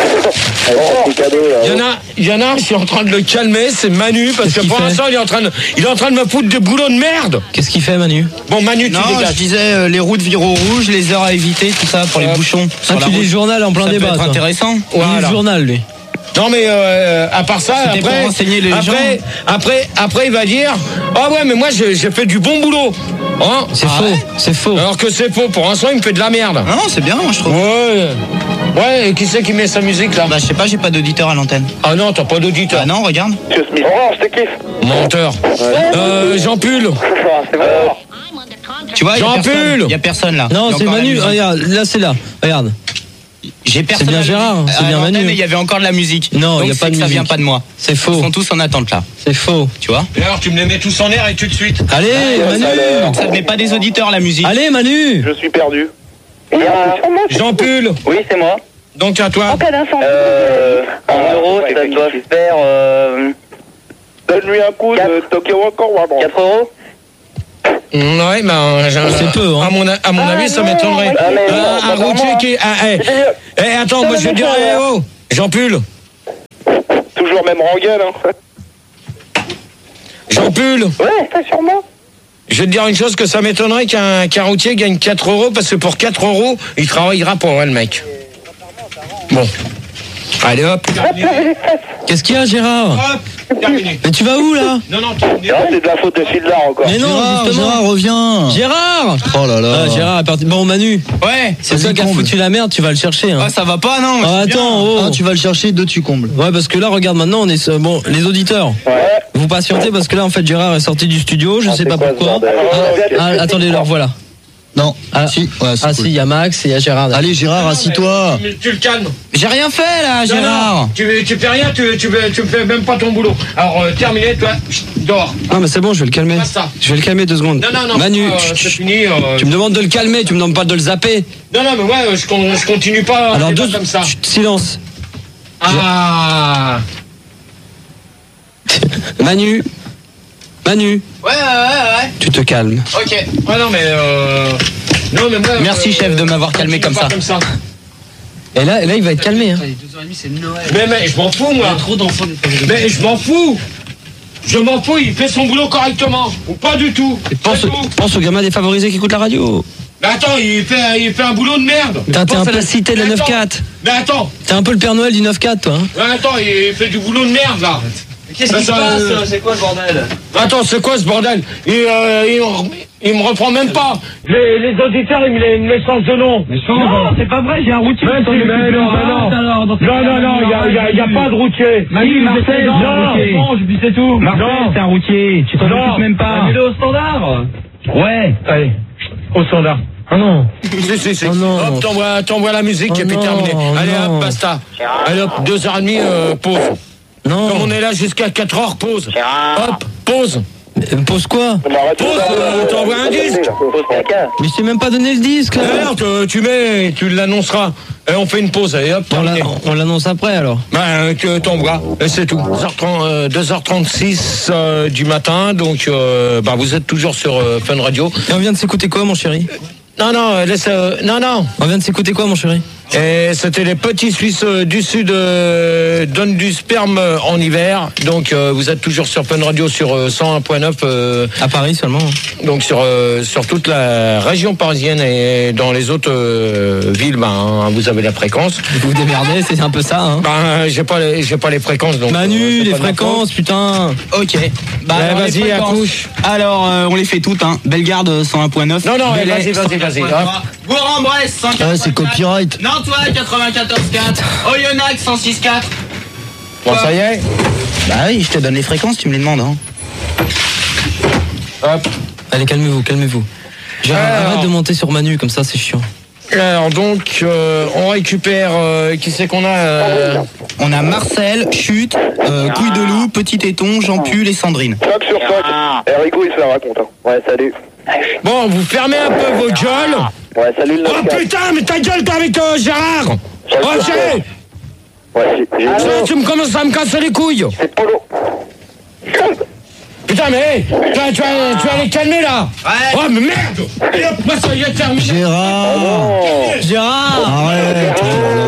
Il y en a un, je suis en train de le calmer, c'est Manu, parce que pour l'instant il est en train de me foutre des boulots de merde. Qu'est-ce qu'il fait Manu? Bon Manu, tu dégages. Je disais les routes virent au rouge, les heures à éviter, tout ça pour les bouchons. Tu lis le journal en plein débat. Ça peut être intéressant. Voilà. Il lit le journal lui. Non mais à part ça, après il va dire ah ouais mais moi j'ai fait du bon boulot. Hein? C'est faux. Alors que c'est faux. Pour l'instant il me fait de la merde. Non c'est bien moi je trouve. Ouais, et qui c'est qui met sa musique là? Bah je sais pas, j'ai pas d'auditeur à l'antenne. Ah non, t'as pas d'auditeur. Ah non, regarde. Orange, je te kiffe. Menteur. Jean Pull. C'est vrai. Tu vois, il y a personne là. Non, c'est Manu. Regarde, là c'est là. Regarde. J'ai personne. C'est bien Gérard, c'est bien Manu. Il y avait encore de la musique. Non, il y a pas de musique. Ça vient pas de moi. C'est faux. Ils sont tous en attente là. C'est faux. Tu vois? Et alors tu me les mets tous en l'air et tout de suite. Allez, Manu. Donc ça venait pas des auditeurs la musique. Allez, Manu. Je suis perdu. Jean Pull. Oui, c'est moi. Donc à toi. En cas d'incendie. En euros, ça doit faire Donne-lui un coup de Tokyo encore, ouais, bon. 4 euros. Ouais, ben, c'est peu, hein. À mon avis, ça m'étonnerait. Un routier qui. Attends, moi, je vais dire, Jean-Pull. Toujours même rengaine, hein. Jean-Pull. Ouais, ça sûrement. Je vais te dire une chose, que ça m'étonnerait qu'un routier gagne 4 euros, parce que pour 4 euros, il travaillera pour le mec. Bon. Allez hop. Qu'est-ce qu'il y a, Gérard? Mais tu vas où là? Non, c'est de la faute de Fildar encore. Mais non, Gérard, justement. Gérard, reviens. Gérard. Oh là là. Gérard est parti. Bon, Manu. Ouais. C'est toi qui as foutu la merde, tu vas le chercher. Hein. Ah, ça va pas, non? Attends, tu vas le chercher, tu combles. Ouais, parce que là, regarde, maintenant, on est. Bon, les auditeurs. Ouais. Vous patientez parce que là, en fait, Gérard est sorti du studio, je sais pas pourquoi. Attendez, le revoilà. Non, si, il y a Max et il y a Gérard. Allez, Gérard, assis-toi. Tu le calmes. J'ai rien fait là, Gérard. Non, tu fais rien, tu fais même pas ton boulot. Alors, terminé, toi, dehors. Ah, mais c'est bon, je vais le calmer. Je vais le calmer 2 secondes. Non, Manu, c'est fini. Tu me demandes de le calmer, tu me demandes pas de le zapper. Non, mais moi, je continue pas. Alors, comme ça. Silence. Ah. Manu. Ouais. Tu te calmes. Ok. Ouais, non, mais moi. Merci, chef, de m'avoir calmé comme ça. Et là, il va être calmé. Hein. 2h30, c'est Noël. Mais je m'en fous, moi. Il y a trop d'enfants des familles. Mais je m'en fous. Il fait son boulot correctement. Ou pas du tout. Pense aux gamins défavorisés qui écoutent la radio. Mais attends, il fait un boulot de merde. T'es un peu la cité de la 9-4. Mais attends. T'es un peu le Père Noël du 9-4, toi. Hein. Mais attends, il fait du boulot de merde, là. Qu'est-ce qui se passe? C'est quoi ce bordel? Attends, c'est quoi ce bordel? Il me reprend même pas. Les auditeurs, ils me laissent sans de nom. Non, c'est pas vrai, j'ai un routier. Non, il y a pas de routier. Marcel, c'est tout. Marcel, c'est un routier. Tu t'en occupes même pas. Tu au standard? Ouais. Allez, au standard. Ah non. Si. Oh non. Hop, t'envoies la musique et puis terminé. Allez hop, basta. Allez hop, 2h30, pause. Non. Comme on est là jusqu'à 4h, pause. Hop, pause. Pause quoi? Pause, t'envoies un disque. Mais je t'ai même pas donné le disque là. D'ailleurs, tu l'annonceras. Et on fait une pause, et hop, on l'annonce après alors. Que t'envoies, et c'est tout. 2h36 du matin, donc vous êtes toujours sur Fun Radio. Et on vient de s'écouter quoi, mon chéri? Non, laisse. Non. On vient de s'écouter quoi, mon chéri? Et c'était les petits Suisses du Sud donnent du sperme en hiver. Donc vous êtes toujours sur Fun Radio sur 101.9 à Paris seulement. Donc sur toute la région parisienne et dans les autres villes, vous avez la fréquence. Vous vous démerdez, c'est un peu ça. Hein. J'ai pas les fréquences. Donc, Manu, les fréquences, putain. Ok. Vas-y, accouche. Alors on les fait toutes. Hein. Bellegarde 101.9. Non, vas-y. Bourg-en-Bresse 104.4. C'est copyright. Nantois 94.4. Oyonnax 106.4. Bon, ça y est. Bah oui, je te donne les fréquences, tu me les demandes. Hein. Hop. Allez, calmez-vous. Arrête de monter sur Manu, comme ça c'est chiant. Alors donc, on récupère, qui c'est qu'on a On a Marcel, Chute, Couille de Loup, Petit Téton, Jean-Pull et Sandrine. 5 sur 5. Rigo, il se la raconte. Hein. Ouais, salut. Bon, vous fermez un peu vos gueules. Ouais, salut le 9-4. Oh putain, mais ta gueule, toi, avec Gérard. Ok. Ouais, Tu me commences à me casser les couilles. C'est Polo. Putain, mais tu vas les calmer là. Ouais. Oh, mais merde. Et hop, moi, ça y est, terminé. Gérard. Arrête.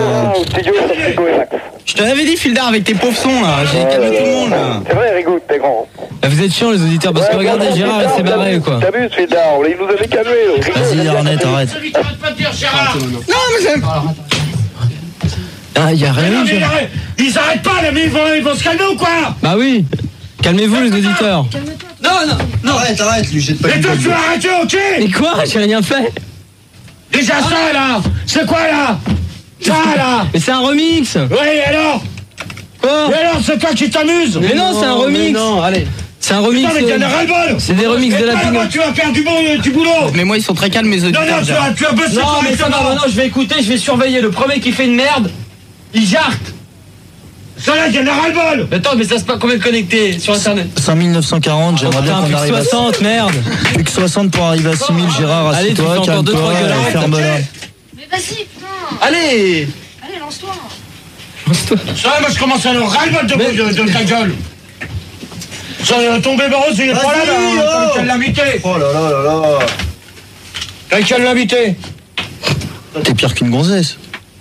Je te l'avais dit, Fildar, avec tes pauvres sons là. J'ai calmé tout le monde là. C'est vrai, Rigo, t'es grand. Vous êtes chiants les auditeurs parce que regardez, Gérard il s'est barré quoi. T'abuses, Fildar, il nous avait calmé. Vas-y, arrête. Non, mais c'est... Ah, y a rien. Ils arrêtent pas, là, mais ils vont se calmer ou quoi? Bah oui. Calmez-vous les auditeurs. Non, arrête, lui jette pas. Et toi, tu vas arrêter, ok? Mais quoi? J'ai rien fait. Déjà ça là. C'est quoi là? Ça là. Mais c'est un remix. Oui, alors? Quoi? Et alors, c'est toi qui t'amuses? Mais non, c'est un remix. Non, allez. C'est un remix. Putain, mais t'en as ras-le-bol. C'est des remixes de la Pinot. Tu vas faire du boulot. Mais moi, ils sont très calmes, mes auditeurs. Non, tu as bossé. Non, mais ça va, maintenant je vais écouter, je vais surveiller. Le premier qui fait une merde, il jarte. Ça là, il y en a ras-le-bol. Attends, mais ça se passe combien de connectés sur internet? 5940, j'aimerais bien qu'on arrive à 60, merde. Plus que 60 pour arriver à 6000, Gérard, assieds-toi, calme-toi, ferme-la. Mais vas-y, putain. Allez, lance-toi. Ça, moi je commence à le ras-le-bol de ta gueule. Ton bébé rose, il est pas là, là. Quel l'invité. Oh là là là là. Quel l'invité. T'es pire qu'une gonzesse.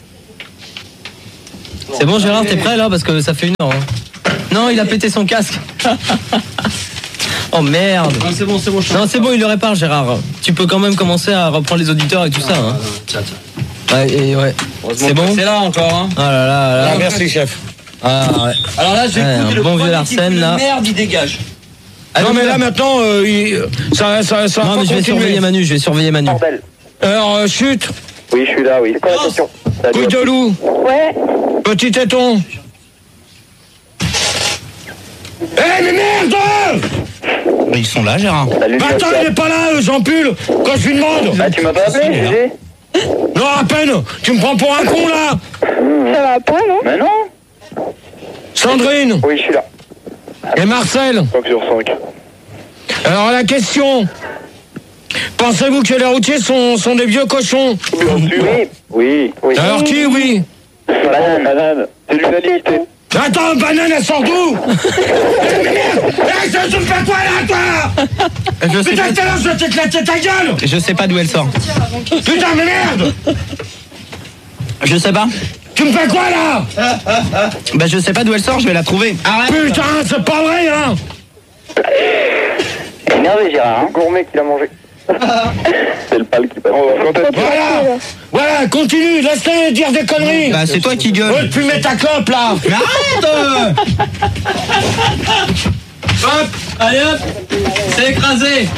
C'est bon, Gérard, t'es prêt là? Parce que ça fait 1 heure. Hein. Non, il a pété son casque. Oh merde. Ah, c'est bon. Non, c'est bon, il le répare, Gérard. Tu peux quand même commencer à reprendre les auditeurs et tout ça. Hein. Tiens. Ouais. C'est bon. C'est là encore. Hein. Ah là là. Ah, merci, chef. Ah ouais. Alors là, j'ai écouté le bon vieux Arsène là. Merde, il dégage. Non, mais là maintenant, ça non, mais je vais surveiller Manu. Bordel. Alors, chute. Oui, je suis là, oui. C'est quoi la question? Couille de loup. Ouais. Petit téton. Mais merde! Ils sont là, Gérard. Salut, Attends, il est pas là, Jean-Pull, quand je lui demande. Ah, tu m'as pas appelé, Gégé? Non, à peine. Tu me prends pour un con, là. Ça va pas, non? Mais non. Sandrine. Oui, je suis là. Et Marcel. 5 sur 5. Alors, la question. Pensez-vous que les routiers sont des vieux cochons? Bien sûr. Oui. Alors qui, oui? Banane. C'est l'unanimité. Attends, banane, elle sort d'où? Tu fais quoi là, toi? Putain, tout à l'heure, je vais t'éclater ta gueule! Je sais pas d'où elle sort. Putain, mais merde! Je sais pas. Tu me fais quoi là? Bah je sais pas d'où elle sort, je vais la trouver. Arrête. Putain, c'est pas vrai, hein? Énervé, Gérard. Hein. Gourmet qui l'a mangé. C'est le pal qui passe. Voilà, continue, laisse-les dire des conneries. Bah c'est toi qui gueule. Ouais, tu mets ta clope là. Mais arrête. Hop, allez hop, c'est écrasé.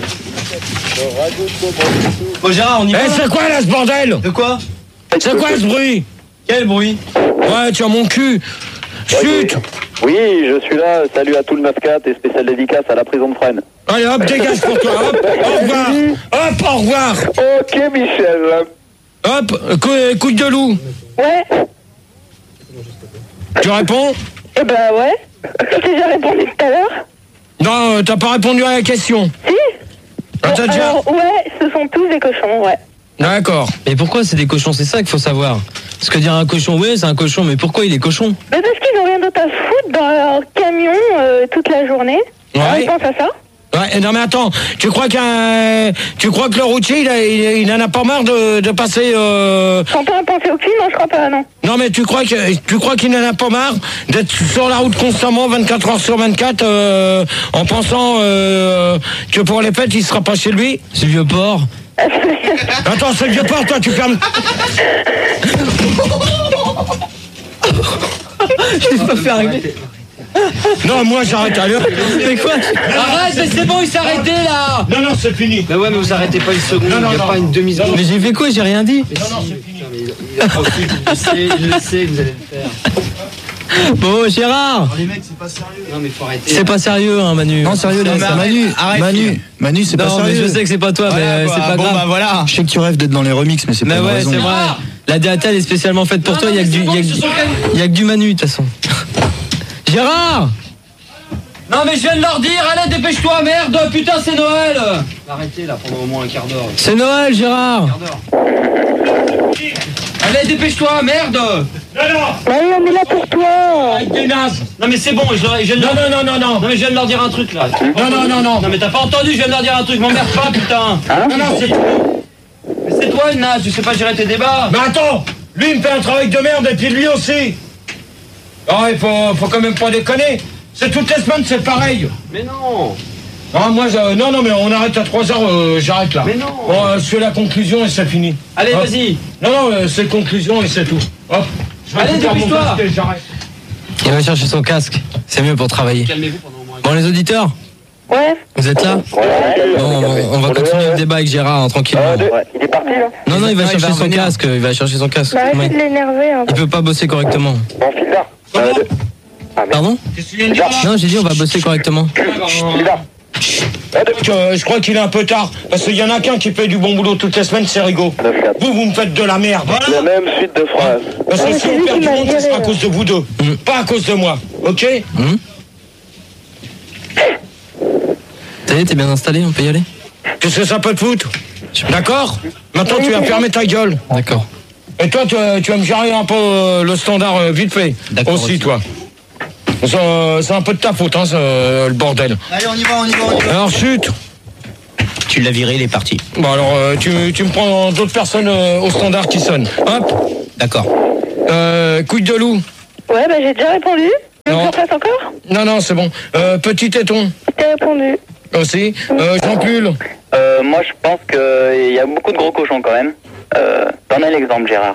Bon Gérard, on y va. C'est quoi là ce bordel? De quoi? C'est quoi ce bruit? Quel bruit? Ouais, tu as mon cul. Chut. Oui, je suis là. Salut à tout le 9-4 et spécial dédicace à la prison de Fresnes. Allez hop, dégage pour toi, hop, au revoir. Hop, au revoir. Ok, Michel. Hop, couille de loup. Ouais. Tu réponds? Eh ben ouais. Je t'ai déjà répondu tout à l'heure. Non, t'as pas répondu à la question. Si. Ah, t'as déjà... Alors, ouais, ce sont tous des cochons, ouais. D'accord. Mais pourquoi c'est des cochons? C'est ça qu'il faut savoir. Parce que dire un cochon, ouais, c'est un cochon, mais pourquoi il est cochon? Mais parce qu'ils n'ont rien d'autre à foutre dans leur camion toute la journée. Ouais. Ils pensent à ça. Ouais, non mais attends, tu crois que le routier, il en a pas marre de passer... Sans pas penser au cul, non, je crois pas, non. Non mais tu crois qu'il n'en a pas marre d'être sur la route constamment 24 heures sur 24 en pensant que pour les fêtes il sera pas chez lui? C'est le vieux porc. Attends, c'est le vieux porc, toi tu fermes... Je l'ai pas fait arriver. Non, moi j'arrête à l'heure. Mais quoi? Arrête, mais c'est bon, il s'est arrêté là. Non, c'est fini. Mais ouais, mais vous arrêtez pas une seconde, il n'y a pas une demi-seconde. Mais j'ai fait quoi? J'ai rien dit. Non, c'est fini. Il le sait, vous allez le faire. Bon, Gérard. Alors, les mecs, c'est pas sérieux. Non, mais faut arrêter. C'est pas sérieux, hein, Manu. Non, sérieux, là, c'est Manu. Manu, c'est pas sérieux. Non, mais je sais que c'est pas toi, mais c'est pas grave. Bah voilà. Je sais que tu rêves d'être dans les remixes, mais c'est pas une raison. Mais ouais, c'est vrai. La DATL est spécialement faite pour toi, il y a que du Manu, de toute façon. Gérard! Non mais je viens de leur dire, allez dépêche-toi, merde, putain c'est Noël. Arrêtez là pendant au moins un quart d'heure. C'est Noël, Gérard. Allez dépêche-toi, merde. Non. Allez, on est là pour toi. Avec des nazes. Non mais c'est bon, je viens de leur... Non. Non mais je viens de leur dire un truc là. Non. Non mais t'as pas entendu, je viens de leur dire un truc, m'emmerde pas putain. Non, c'est... Mais c'est toi une naze, tu sais pas gérer tes débats. Mais attends, lui il me fait un travail de merde et puis lui aussi. Oh, il faut quand même pas déconner. C'est toutes les semaines, c'est pareil. Mais non. Non, moi, non, mais on arrête à 3h, j'arrête là. Mais non. Bon, c'est la conclusion et c'est fini. Allez, hop. vas-y. Non, c'est conclusion et c'est tout. Hop. Allez, dépêche-toi. J'arrête. Il va chercher son casque. C'est mieux pour travailler. Calmez-vous pendant au moins. Bon, les auditeurs, Ouais. vous êtes là? Bon, on va continuer le débat avec Gérard, tranquillement. Il est parti là. Non, il va chercher son casque. Il va chercher son casque. Bah, arrêtez de l'énerver. Hein. Il peut pas bosser correctement. Bon, file là. Pardon? Non, j'ai dit on va bosser correctement. File là. Je crois qu'il est un peu tard, parce qu'il y en a qu'un qui fait du bon boulot toutes les semaines, c'est Rigaud. Vous me faites de la merde. La même suite de phrases. Parce que si on perd du monde, ce sera à cause de vous deux, pas à cause de moi, ok? Ça y est, t'es bien installé, on peut y aller? Qu'est-ce que ça peut te foutre? D'accord? Maintenant tu vas fermer ta gueule. D'accord. Et toi, tu vas me gérer un peu le standard vite fait. D'accord, aussi, aussi. toi. C'est un peu de ta faute, hein, le bordel. Allez, on y va. Alors, chute. Tu l'as viré, il est parti. Bon, alors, tu me prends d'autres personnes au standard qui sonnent. Hop. D'accord. Couille de loup. Ouais, bah j'ai déjà répondu. Tu veux que je fasse encore? Non, c'est bon. Petit téton. J'ai répondu. Aussi. Jean-Pull. Moi, je pense qu'il y a beaucoup de gros cochons quand même. T'en as l'exemple, Gérard.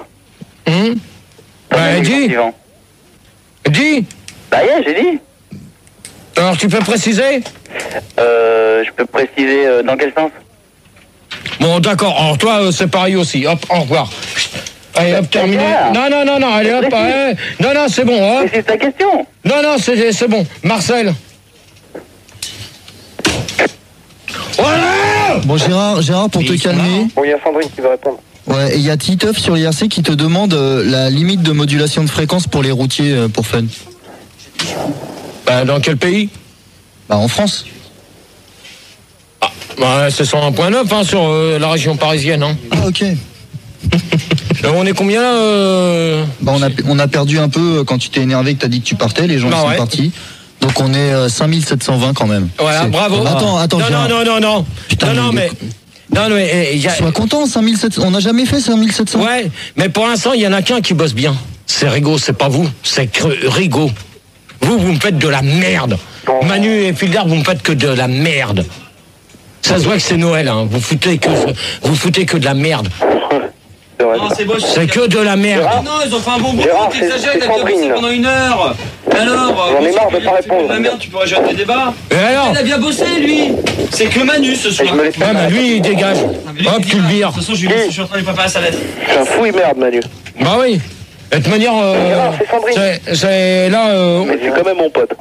Dis. Dis. Bah, yeah, j'ai dit. Alors, tu peux préciser? Je peux préciser dans quel sens? Bon, d'accord. Alors, toi, c'est pareil aussi. Hop, au revoir. Allez, hop, terminé. Non, allez, hop. Non, c'est bon, hop. Mais c'est ta question. Non, c'est bon. Marcel. Voilà. Bon, Gérard, pour te calmer. Bon, il y a Sandrine qui veut répondre. Ouais, et il y a Titeuf sur l'IRC qui te demande la limite de modulation de fréquence pour les routiers pour fun. Bah, dans quel pays? Bah, en France. Ah, bah, c'est 101.9 hein, sur la région parisienne. Hein. Ah, ok. On est combien là Bah, on a perdu un peu quand tu t'es énervé que t'as dit que tu partais, les gens sont partis. Donc on est 5720 quand même. Voilà, bravo. Attends. Non. Putain, non, mais... Sois content, 5700. On n'a jamais fait 5700. Ouais, mais pour l'instant, il y en a qu'un qui bosse bien. C'est Rigaud, c'est pas vous. C'est Rigaud. Vous me faites de la merde. Manu et Fildar, vous me faites que de la merde. Ça se voit que c'est Noël, hein. Vous foutez que de la merde. Non, c'est moche. C'est que de la merde. Non, ils ont fait un bon boulot, t'exagères, il a bien bossé pendant 1 heure. Alors, j'en ai marre de pas répondre. La merde, tu pourrais jouer à tes débats. Et alors? Il a bien bossé, lui. C'est que Manu ce soir. Ouais, mais lui, il dégage. Hop, tu le vires. De toute façon, je suis en train de lui préparer sa lettre. C'est un fou et merde, Manu. Bah oui. De toute manière, c'est Sandrine. c'est là. Mais c'est quand même mon pote.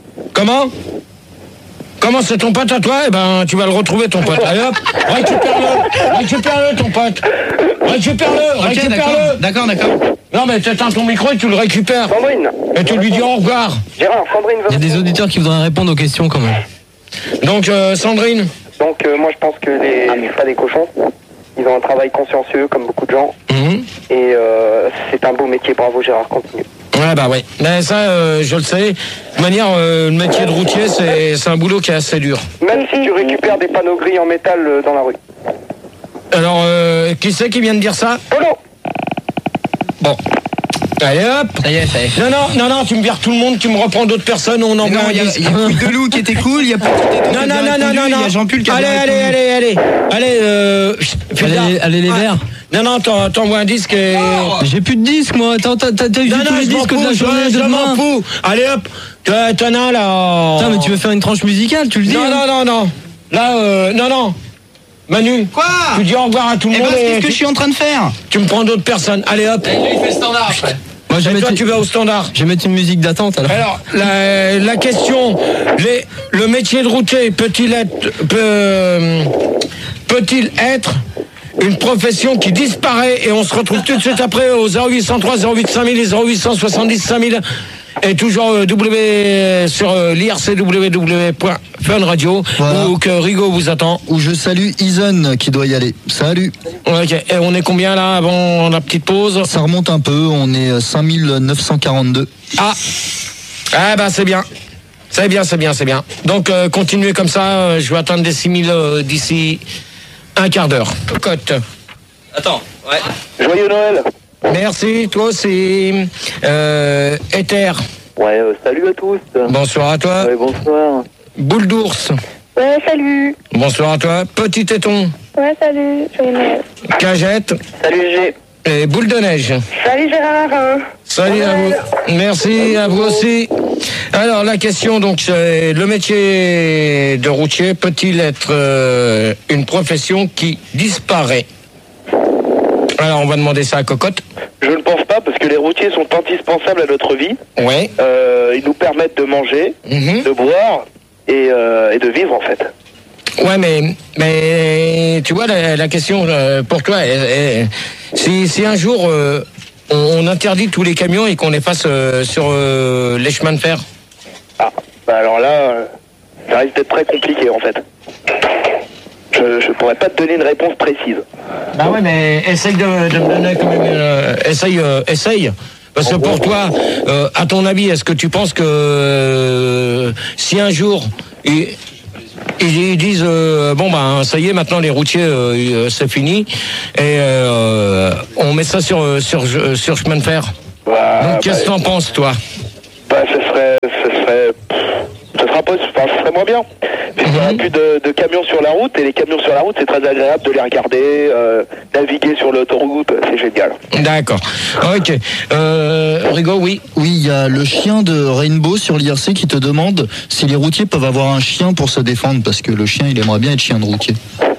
Comment c'est ton pote à toi? Eh ben, tu vas le retrouver, ton pote. Allez hop, récupère-le, ton pote. Récupère-le. D'accord. Non, mais t'éteins ton micro et tu le récupères. Sandrine. Et tu lui dis au revoir. Gérard, Sandrine veut... Il y a des auditeurs qui voudraient répondre aux questions quand même. Donc, Sandrine. Donc, moi, je pense que les frères des cochons, ils ont un travail consciencieux, comme beaucoup de gens. Et c'est un beau métier. Bravo, Gérard, continue. Ouais, bah ouais. Mais ça, je le sais. De toute manière, le métier de routier, c'est un boulot qui est assez dur. Même si tu récupères des panneaux gris en métal dans la rue. Alors, qui c'est qui vient de dire ça? Polo. Bon. Allez hop. Ça y est. Non, tu me vires tout le monde, tu me reprends d'autres personnes, on envoie un disque. Il y a Couille de loup qui était cool, il y a Non. Il y a Jean-Pull qui a Allez. Allez, les verts. Non, t'envoies un disque et... J'ai plus de disques, moi. T'as eu tous les disques de la journée de demain. Je m'en fous. Allez hop. T'en as là. Putain, mais tu veux faire une tranche musicale, tu le dis. Non. Là, non. Manu. Quoi? Tu dis au revoir à tout le monde. Qu'est-ce que je suis en train de faire? Tu me prends d'autres personnes. Allez hop. Lui, il fait le standard après. Moi, tu vas au standard. Je vais mettre une musique d'attente alors. Alors, la question, le métier de routier peut-il être une profession qui disparaît et on se retrouve tout de suite après au 0803 08 5000 et 0870 5000 et toujours sur l'IRCW.funradio voilà. Où que Rigaud vous attend. Où je salue Ison qui doit y aller. Salut. Ok, et on est combien là avant la petite pause? Ça remonte un peu, on est 5942. Ah bah c'est bien. C'est bien. Donc continuez comme ça, je vais atteindre des 6000 d'ici un quart d'heure. Cocotte. Attends, ouais. Joyeux Noël. Merci, toi aussi. Ether. Ouais, salut à tous. Bonsoir à toi. Ouais, bonsoir. Boule d'ours. Ouais, salut. Bonsoir à toi. Petit téton. Ouais, salut. Joyeux Noël. Cagette. Salut G. Et boule de neige. Salut Gérard. Salut à vous. Merci à vous aussi. Alors la question donc c'est le métier de routier peut-il être une profession qui disparaît? Alors on va demander ça à Cocotte. Je ne pense pas parce que les routiers sont indispensables à notre vie. Ouais. Ils nous permettent de manger, de boire et de vivre en fait. Ouais, mais tu vois la question pour toi, si un jour on interdit tous les camions et qu'on les fasse sur les chemins de fer. Ah, bah alors là, ça risque d'être très compliqué en fait. Je pourrais pas te donner une réponse précise. Bah ouais, mais essaye de me donner quand même. Essaye. Parce que pour toi, à ton avis, est-ce que tu penses que si un jour ils disent ça y est, maintenant les routiers c'est fini et on met ça sur chemin de fer. Donc qu'est-ce que t'en penses, toi? Ce serait moins bien. Il n'y aura plus de camions sur la route, et les camions sur la route, c'est très agréable de les regarder, naviguer sur l'autoroute, c'est génial. D'accord. Ok. Rigaud, oui. Oui, il y a le chien de Rainbow sur l'IRC qui te demande si les routiers peuvent avoir un chien pour se défendre, parce que le chien, il aimerait bien être chien de routier.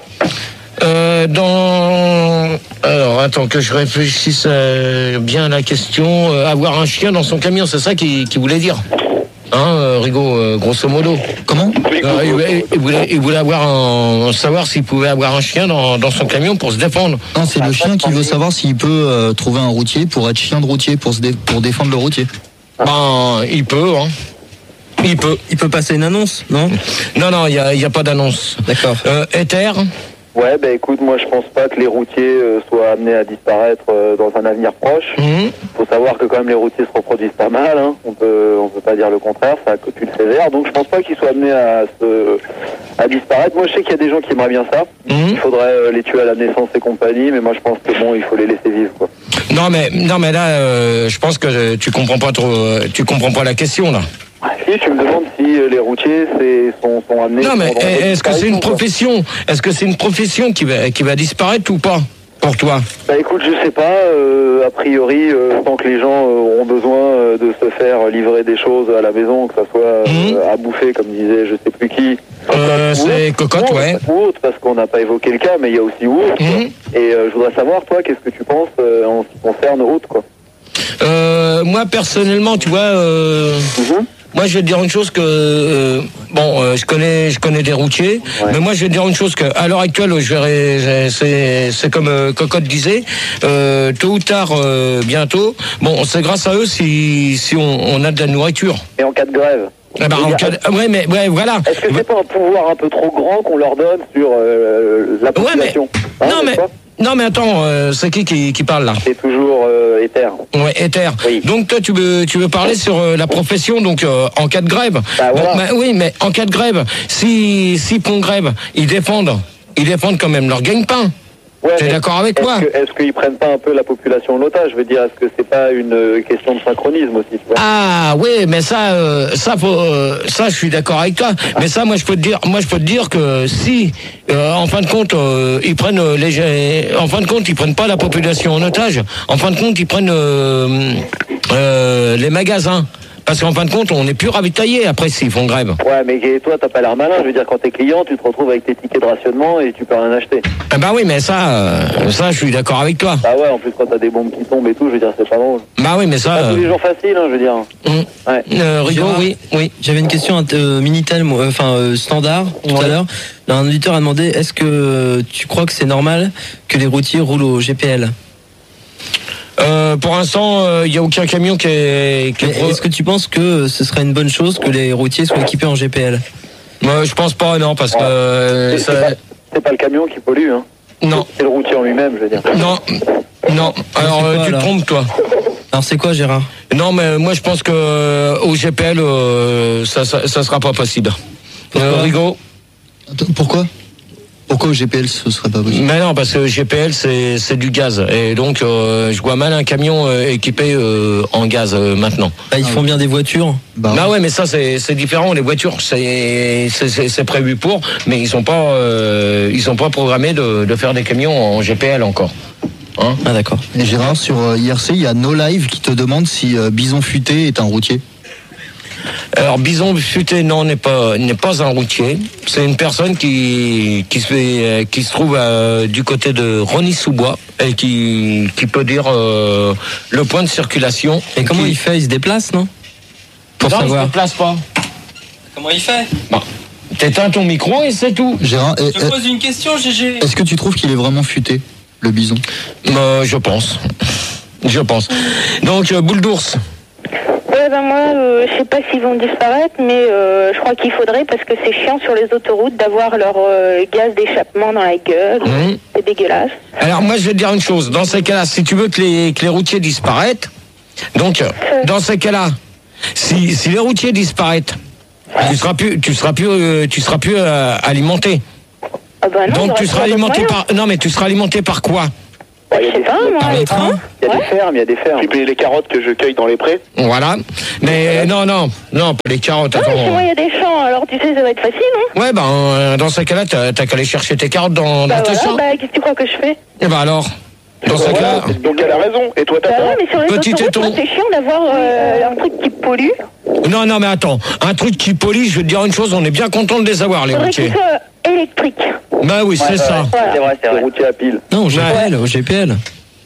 Alors, attends que je réfléchisse bien à la question. Avoir un chien dans son camion, c'est ça qu'il voulait dire. Hein, Rigaud, grosso modo. Comment? Il voulait savoir s'il pouvait avoir un chien dans son camion pour se défendre. Non, c'est le chien qui veut savoir s'il peut trouver un routier pour être chien de routier, pour défendre le routier. Il peut, hein. Il peut passer une annonce, non? Non, il y a pas d'annonce. D'accord. Ether? Ouais, écoute, moi je pense pas que les routiers soient amenés à disparaître dans un avenir proche. Faut savoir que quand même les routiers se reproduisent pas mal, hein. On peut pas dire le contraire, ça copule sévère. Donc je pense pas qu'ils soient amenés à disparaître. Moi je sais qu'il y a des gens qui aimeraient bien ça. Il faudrait les tuer à la naissance et compagnie, mais moi je pense que il faut les laisser vivre, quoi. Non mais là, je pense que tu comprends pas la question là. Si, tu me demandes si les routiers sont amenés... Non, mais est-ce que c'est une profession? Est-ce que c'est une profession qui va disparaître ou pas, pour toi? Écoute, je sais pas. A priori, tant que les gens auront besoin de se faire livrer des choses à la maison, que ça soit à bouffer, comme disait je sais plus qui... c'est cocotte, ouais. Ou autre, parce qu'on n'a pas évoqué le cas, mais il y a aussi autre. Et je voudrais savoir, toi, qu'est-ce que tu penses en ce qui concerne autre, quoi? Moi, personnellement, tu vois... Moi, je vais te dire une chose que je connais des routiers, mais moi, je vais te dire une chose que à l'heure actuelle, c'est comme Cocotte disait, tôt ou tard, bientôt. Bon, c'est grâce à eux si on a de la nourriture. Et en cas de grève. Voilà. Est-ce que c'est pas un pouvoir un peu trop grand qu'on leur donne sur la population? Non mais attends, c'est qui parle là? C'est toujours Ether. Ouais, Ether. Oui. Donc toi tu veux parler sur la profession, donc en cas de grève. Voilà. Oui, mais en cas de grève, si font grève, ils défendent quand même leur gagne-pain. Ouais, t'es d'accord avec moi? Est-ce qu'ils prennent pas un peu la population en otage? Je veux dire, est-ce que c'est pas une question de synchronisme aussi, tu vois? Ah oui, mais ça je suis d'accord avec toi. Mais ça, moi je peux te dire que si en fin de compte ils prennent ils prennent pas la population en otage. En fin de compte, ils prennent les magasins. Parce qu'en fin de compte, on n'est plus ravitaillé après s'ils font grève. Ouais, mais toi, t'as pas l'air malin. Je veux dire, quand t'es client, tu te retrouves avec tes tickets de rationnement et tu peux rien acheter. Oui, mais ça, je suis d'accord avec toi. Ouais, en plus, quand t'as des bombes qui tombent et tout, je veux dire, c'est pas drôle. Oui, mais ça... C'est pas tous les jours facile, je veux dire. Rigaud, oui. J'avais une question Minitel, standard, tout à l'heure. Un auditeur a demandé, est-ce que tu crois que c'est normal que les routiers roulent au GPL? Pour l'instant, il n'y a aucun camion qui est... Est-ce que tu penses que ce serait une bonne chose que les routiers soient équipés en GPL? Je pense pas, non, parce que... C'est pas le camion qui pollue, hein. Non. C'est le routier en lui-même, je veux dire. Non. Alors, tu te trompes, toi. Alors, c'est quoi, Gérard? Non, mais moi, je pense que au GPL, ça sera pas possible. Rigaud? Pourquoi au GPL ce serait pas possible? Mais non, parce que GPL c'est du gaz et donc je vois mal un camion équipé en gaz maintenant. Ils font bien des voitures. Ouais, mais ça c'est différent. Les voitures c'est prévu pour, mais ils sont pas programmés de faire des camions en GPL encore. Hein? D'accord. Et Gérard, sur IRC, il y a No Live qui te demande si Bison Futé est un routier. Alors Bison Futé, non, n'est pas un routier. C'est une personne qui se trouve du côté de Rosny-sous-Bois et qui peut dire le point de circulation. Et comment il fait? Il se déplace, non? Il se déplace pas. Comment il fait? T'éteins ton micro et c'est tout. Gérard, je te pose une question, GG. Est-ce que tu trouves qu'il est vraiment futé, le bison? Je pense. Donc boule d'ours. Moi, je sais pas s'ils vont disparaître, mais je crois qu'il faudrait, parce que c'est chiant sur les autoroutes d'avoir leur gaz d'échappement dans la gueule. C'est dégueulasse. Alors moi, je vais te dire une chose. Dans ces cas-là, si tu veux que les routiers disparaissent, Donc, dans ces cas-là, si les routiers disparaissent, tu seras plus alimenté. Ah bah non, donc tu seras alimenté par... Non, mais tu seras alimenté par quoi? Je sais pas, moi, les trains. Il y a des fermes, il y a des fermes. Et puis les carottes que je cueille dans les prés. Voilà. Mais non, pas les carottes. Non, mais chez moi, il y a des champs, alors tu sais, ça va être facile, non? Ouais, dans ces cas-là, t'as qu'à aller chercher tes carottes dans tes champs. Qu'est-ce que tu crois que je fais? Et alors dans ce cas... Donc elle a raison. Et toi, t'as ouais, mais sur les autoroutes, c'est chiant d'avoir un truc qui pollue. Non, mais attends. Un truc qui pollue, je vais te dire une chose, on est bien content de les avoir, les routiers. Faudrait qu'il soit électrique. Bah oui, c'est ça. C'est vrai. Les routiers à pile. Non, au GPL.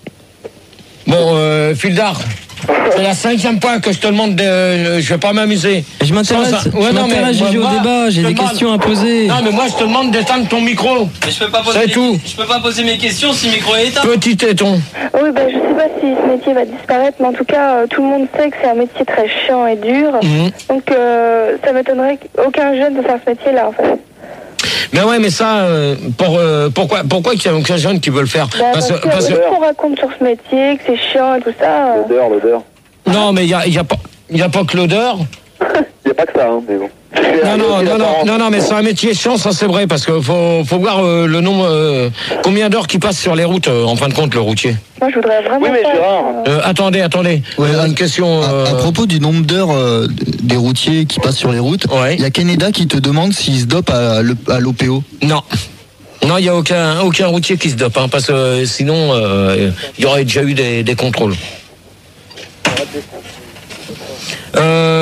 Bon, Fildar, c'est la 5e fois que je te demande je vais pas m'amuser. Je m'intéresse, j'ai au débat, j'ai des questions à poser. Non, mais moi, je te demande d'éteindre ton micro. Mais je peux pas poser mes questions si le micro est éteint. Petit téton. Oui, je sais pas si ce métier va disparaître, mais en tout cas, tout le monde sait que c'est un métier très chiant et dur. Donc, ça m'étonnerait qu'aucun jeune ne fasse ce métier-là, en fait. Mais ouais, mais ça, pourquoi qu'il y a aucun jeune qui veut le faire? Parce que on raconte sur ce métier, que c'est chiant et tout ça. L'odeur. Non, mais il y a pas que l'odeur. Il n'y a pas que ça, mais bon. Non, mais c'est un métier chiant, ça c'est vrai, parce qu'il faut voir le nombre, combien d'heures qui passent sur les routes, en fin de compte, le routier. Moi, je voudrais vraiment. Oui, mais Gérard. Attendez. Ouais, une question. À propos du nombre d'heures des routiers qui passent sur les routes, il y a Canada qui te demande s'ils se dopent à l'OPO. Non, il n'y a aucun routier qui se dope, hein, parce que sinon, il y aurait déjà eu des contrôles. C'est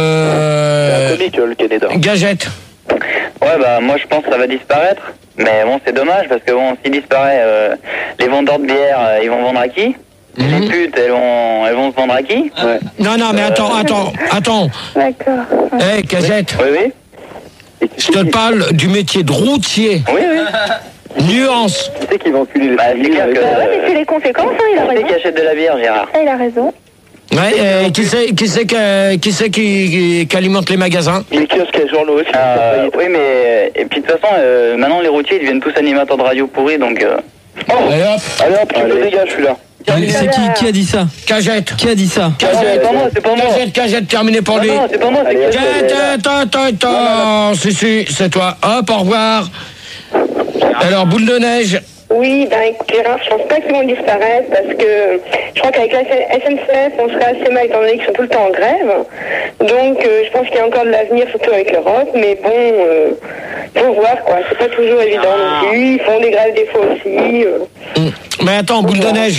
un comique, le Canada. Gagette. Ouais, moi je pense que ça va disparaître. Mais bon, c'est dommage parce que bon, s'il disparaît, les vendeurs de bière, ils vont vendre à qui? Les putes, elles vont se vendre à qui? Non, mais attends. D'accord. Hey, Gagette. Oui. Je te parle du métier de routier. Oui. Nuance. Qui c'est qui va enculer les c'est clair que... mais c'est les conséquences, il a raison. Qui c'est qui achète de la bière, Gérard? Il a raison. Ouais, qui c'est qui alimente les magasins? Les kiosques et journaux aussi. Oui, mais et puis de toute façon, maintenant les routiers ils deviennent tous animateurs de radio pourris, donc. Allez hop, tu me dégages, je suis là. C'est qui a dit ça? Cagette. Qui a dit ça? C'est pas moi. Cagette, terminé pour lui. Non, c'est pas moi, c'est Cagette. Attends. Si, c'est toi. Hop, au revoir. Alors, boule de neige. Oui, écoute, Gérard, je pense pas qu'ils vont disparaître parce que je crois qu'avec la SNCF, on serait assez mal étant donné qu'ils sont tout le temps en grève. Donc, je pense qu'il y a encore de l'avenir, surtout avec l'Europe. Mais bon, faut voir, quoi. C'est pas toujours évident non plus. Ils font des grèves des fois aussi. Mais attends, boule de neige.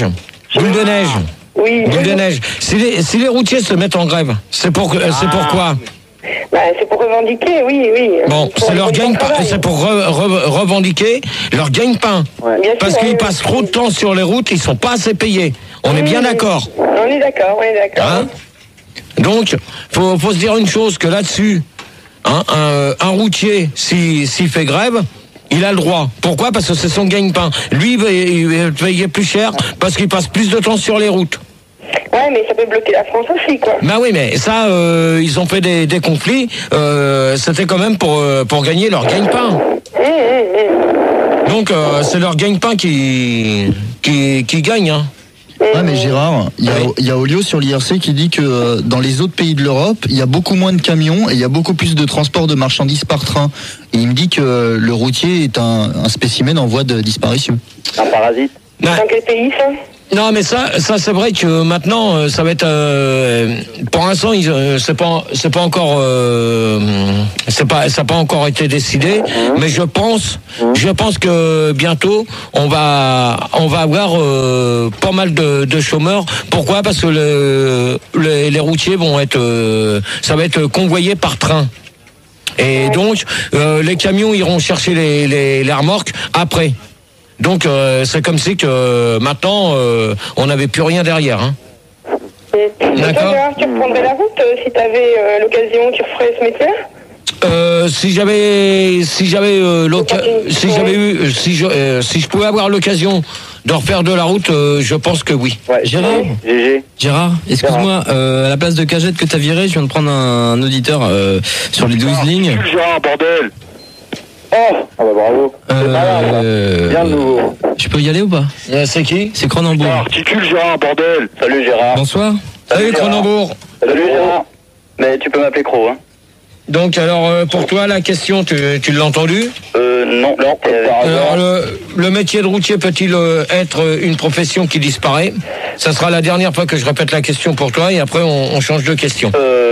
Oui. Boule de neige. Si les routiers se mettent en grève, c'est pourquoi? C'est pour revendiquer, oui. Bon, c'est leur gagne-pain. C'est pour revendiquer leur gagne-pain. Ouais. Parce qu'ils passent trop de temps sur les routes, ils sont pas assez payés. On est bien d'accord. On est d'accord. Hein? Donc, faut se dire une chose, que là-dessus, un routier, s'il fait grève, il a le droit. Pourquoi? Parce que c'est son gagne-pain. Lui, il va payer plus cher parce qu'il passe plus de temps sur les routes. Ouais, mais ça peut bloquer la France aussi, quoi. Bah oui, mais ça, ils ont fait des conflits. C'était quand même pour gagner leur gagne-pain. Donc, c'est leur gagne-pain qui gagne, hein. Ouais, mais Gérard, il y a Olio sur l'IRC qui dit que dans les autres pays de l'Europe, il y a beaucoup moins de camions et il y a beaucoup plus de transport de marchandises par train. Et il me dit que le routier est un spécimen en voie de disparition. Un parasite. Dans quel pays, ça? Non, mais ça c'est vrai que maintenant ça va être pour l'instant c'est pas encore ça n'a pas encore été décidé, mais je pense que bientôt on va avoir pas mal de chômeurs. Pourquoi? Parce que les routiers vont être ça va être convoyé par train. Et donc les camions iront chercher les remorques après. Donc c'est comme si que maintenant on n'avait plus rien derrière. Hein. D'accord. Tu reprendrais la route si tu avais l'occasion, tu referais ce métier? Si je pouvais avoir l'occasion de refaire de la route, je pense que oui. Ouais, Gérard, excuse-moi, à la place de Cagette que t'as viré, je viens de prendre un auditeur sur les 12 lignes. Gérard, bordel. Oh, bah bravo. C'est malin, bien nouveau. Je peux y aller ou pas? C'est qui? C'est Cronenbourg. Articule Gérard, bordel. Salut Gérard. Bonsoir. Salut Cronenbourg. Salut Gérard. Mais tu peux m'appeler Cro, hein. Donc alors pour toi la question tu l'as entendue? Non. Alors le métier de routier peut-il être une profession qui disparaît? Ça sera la dernière fois que je répète la question pour toi et après on change de question.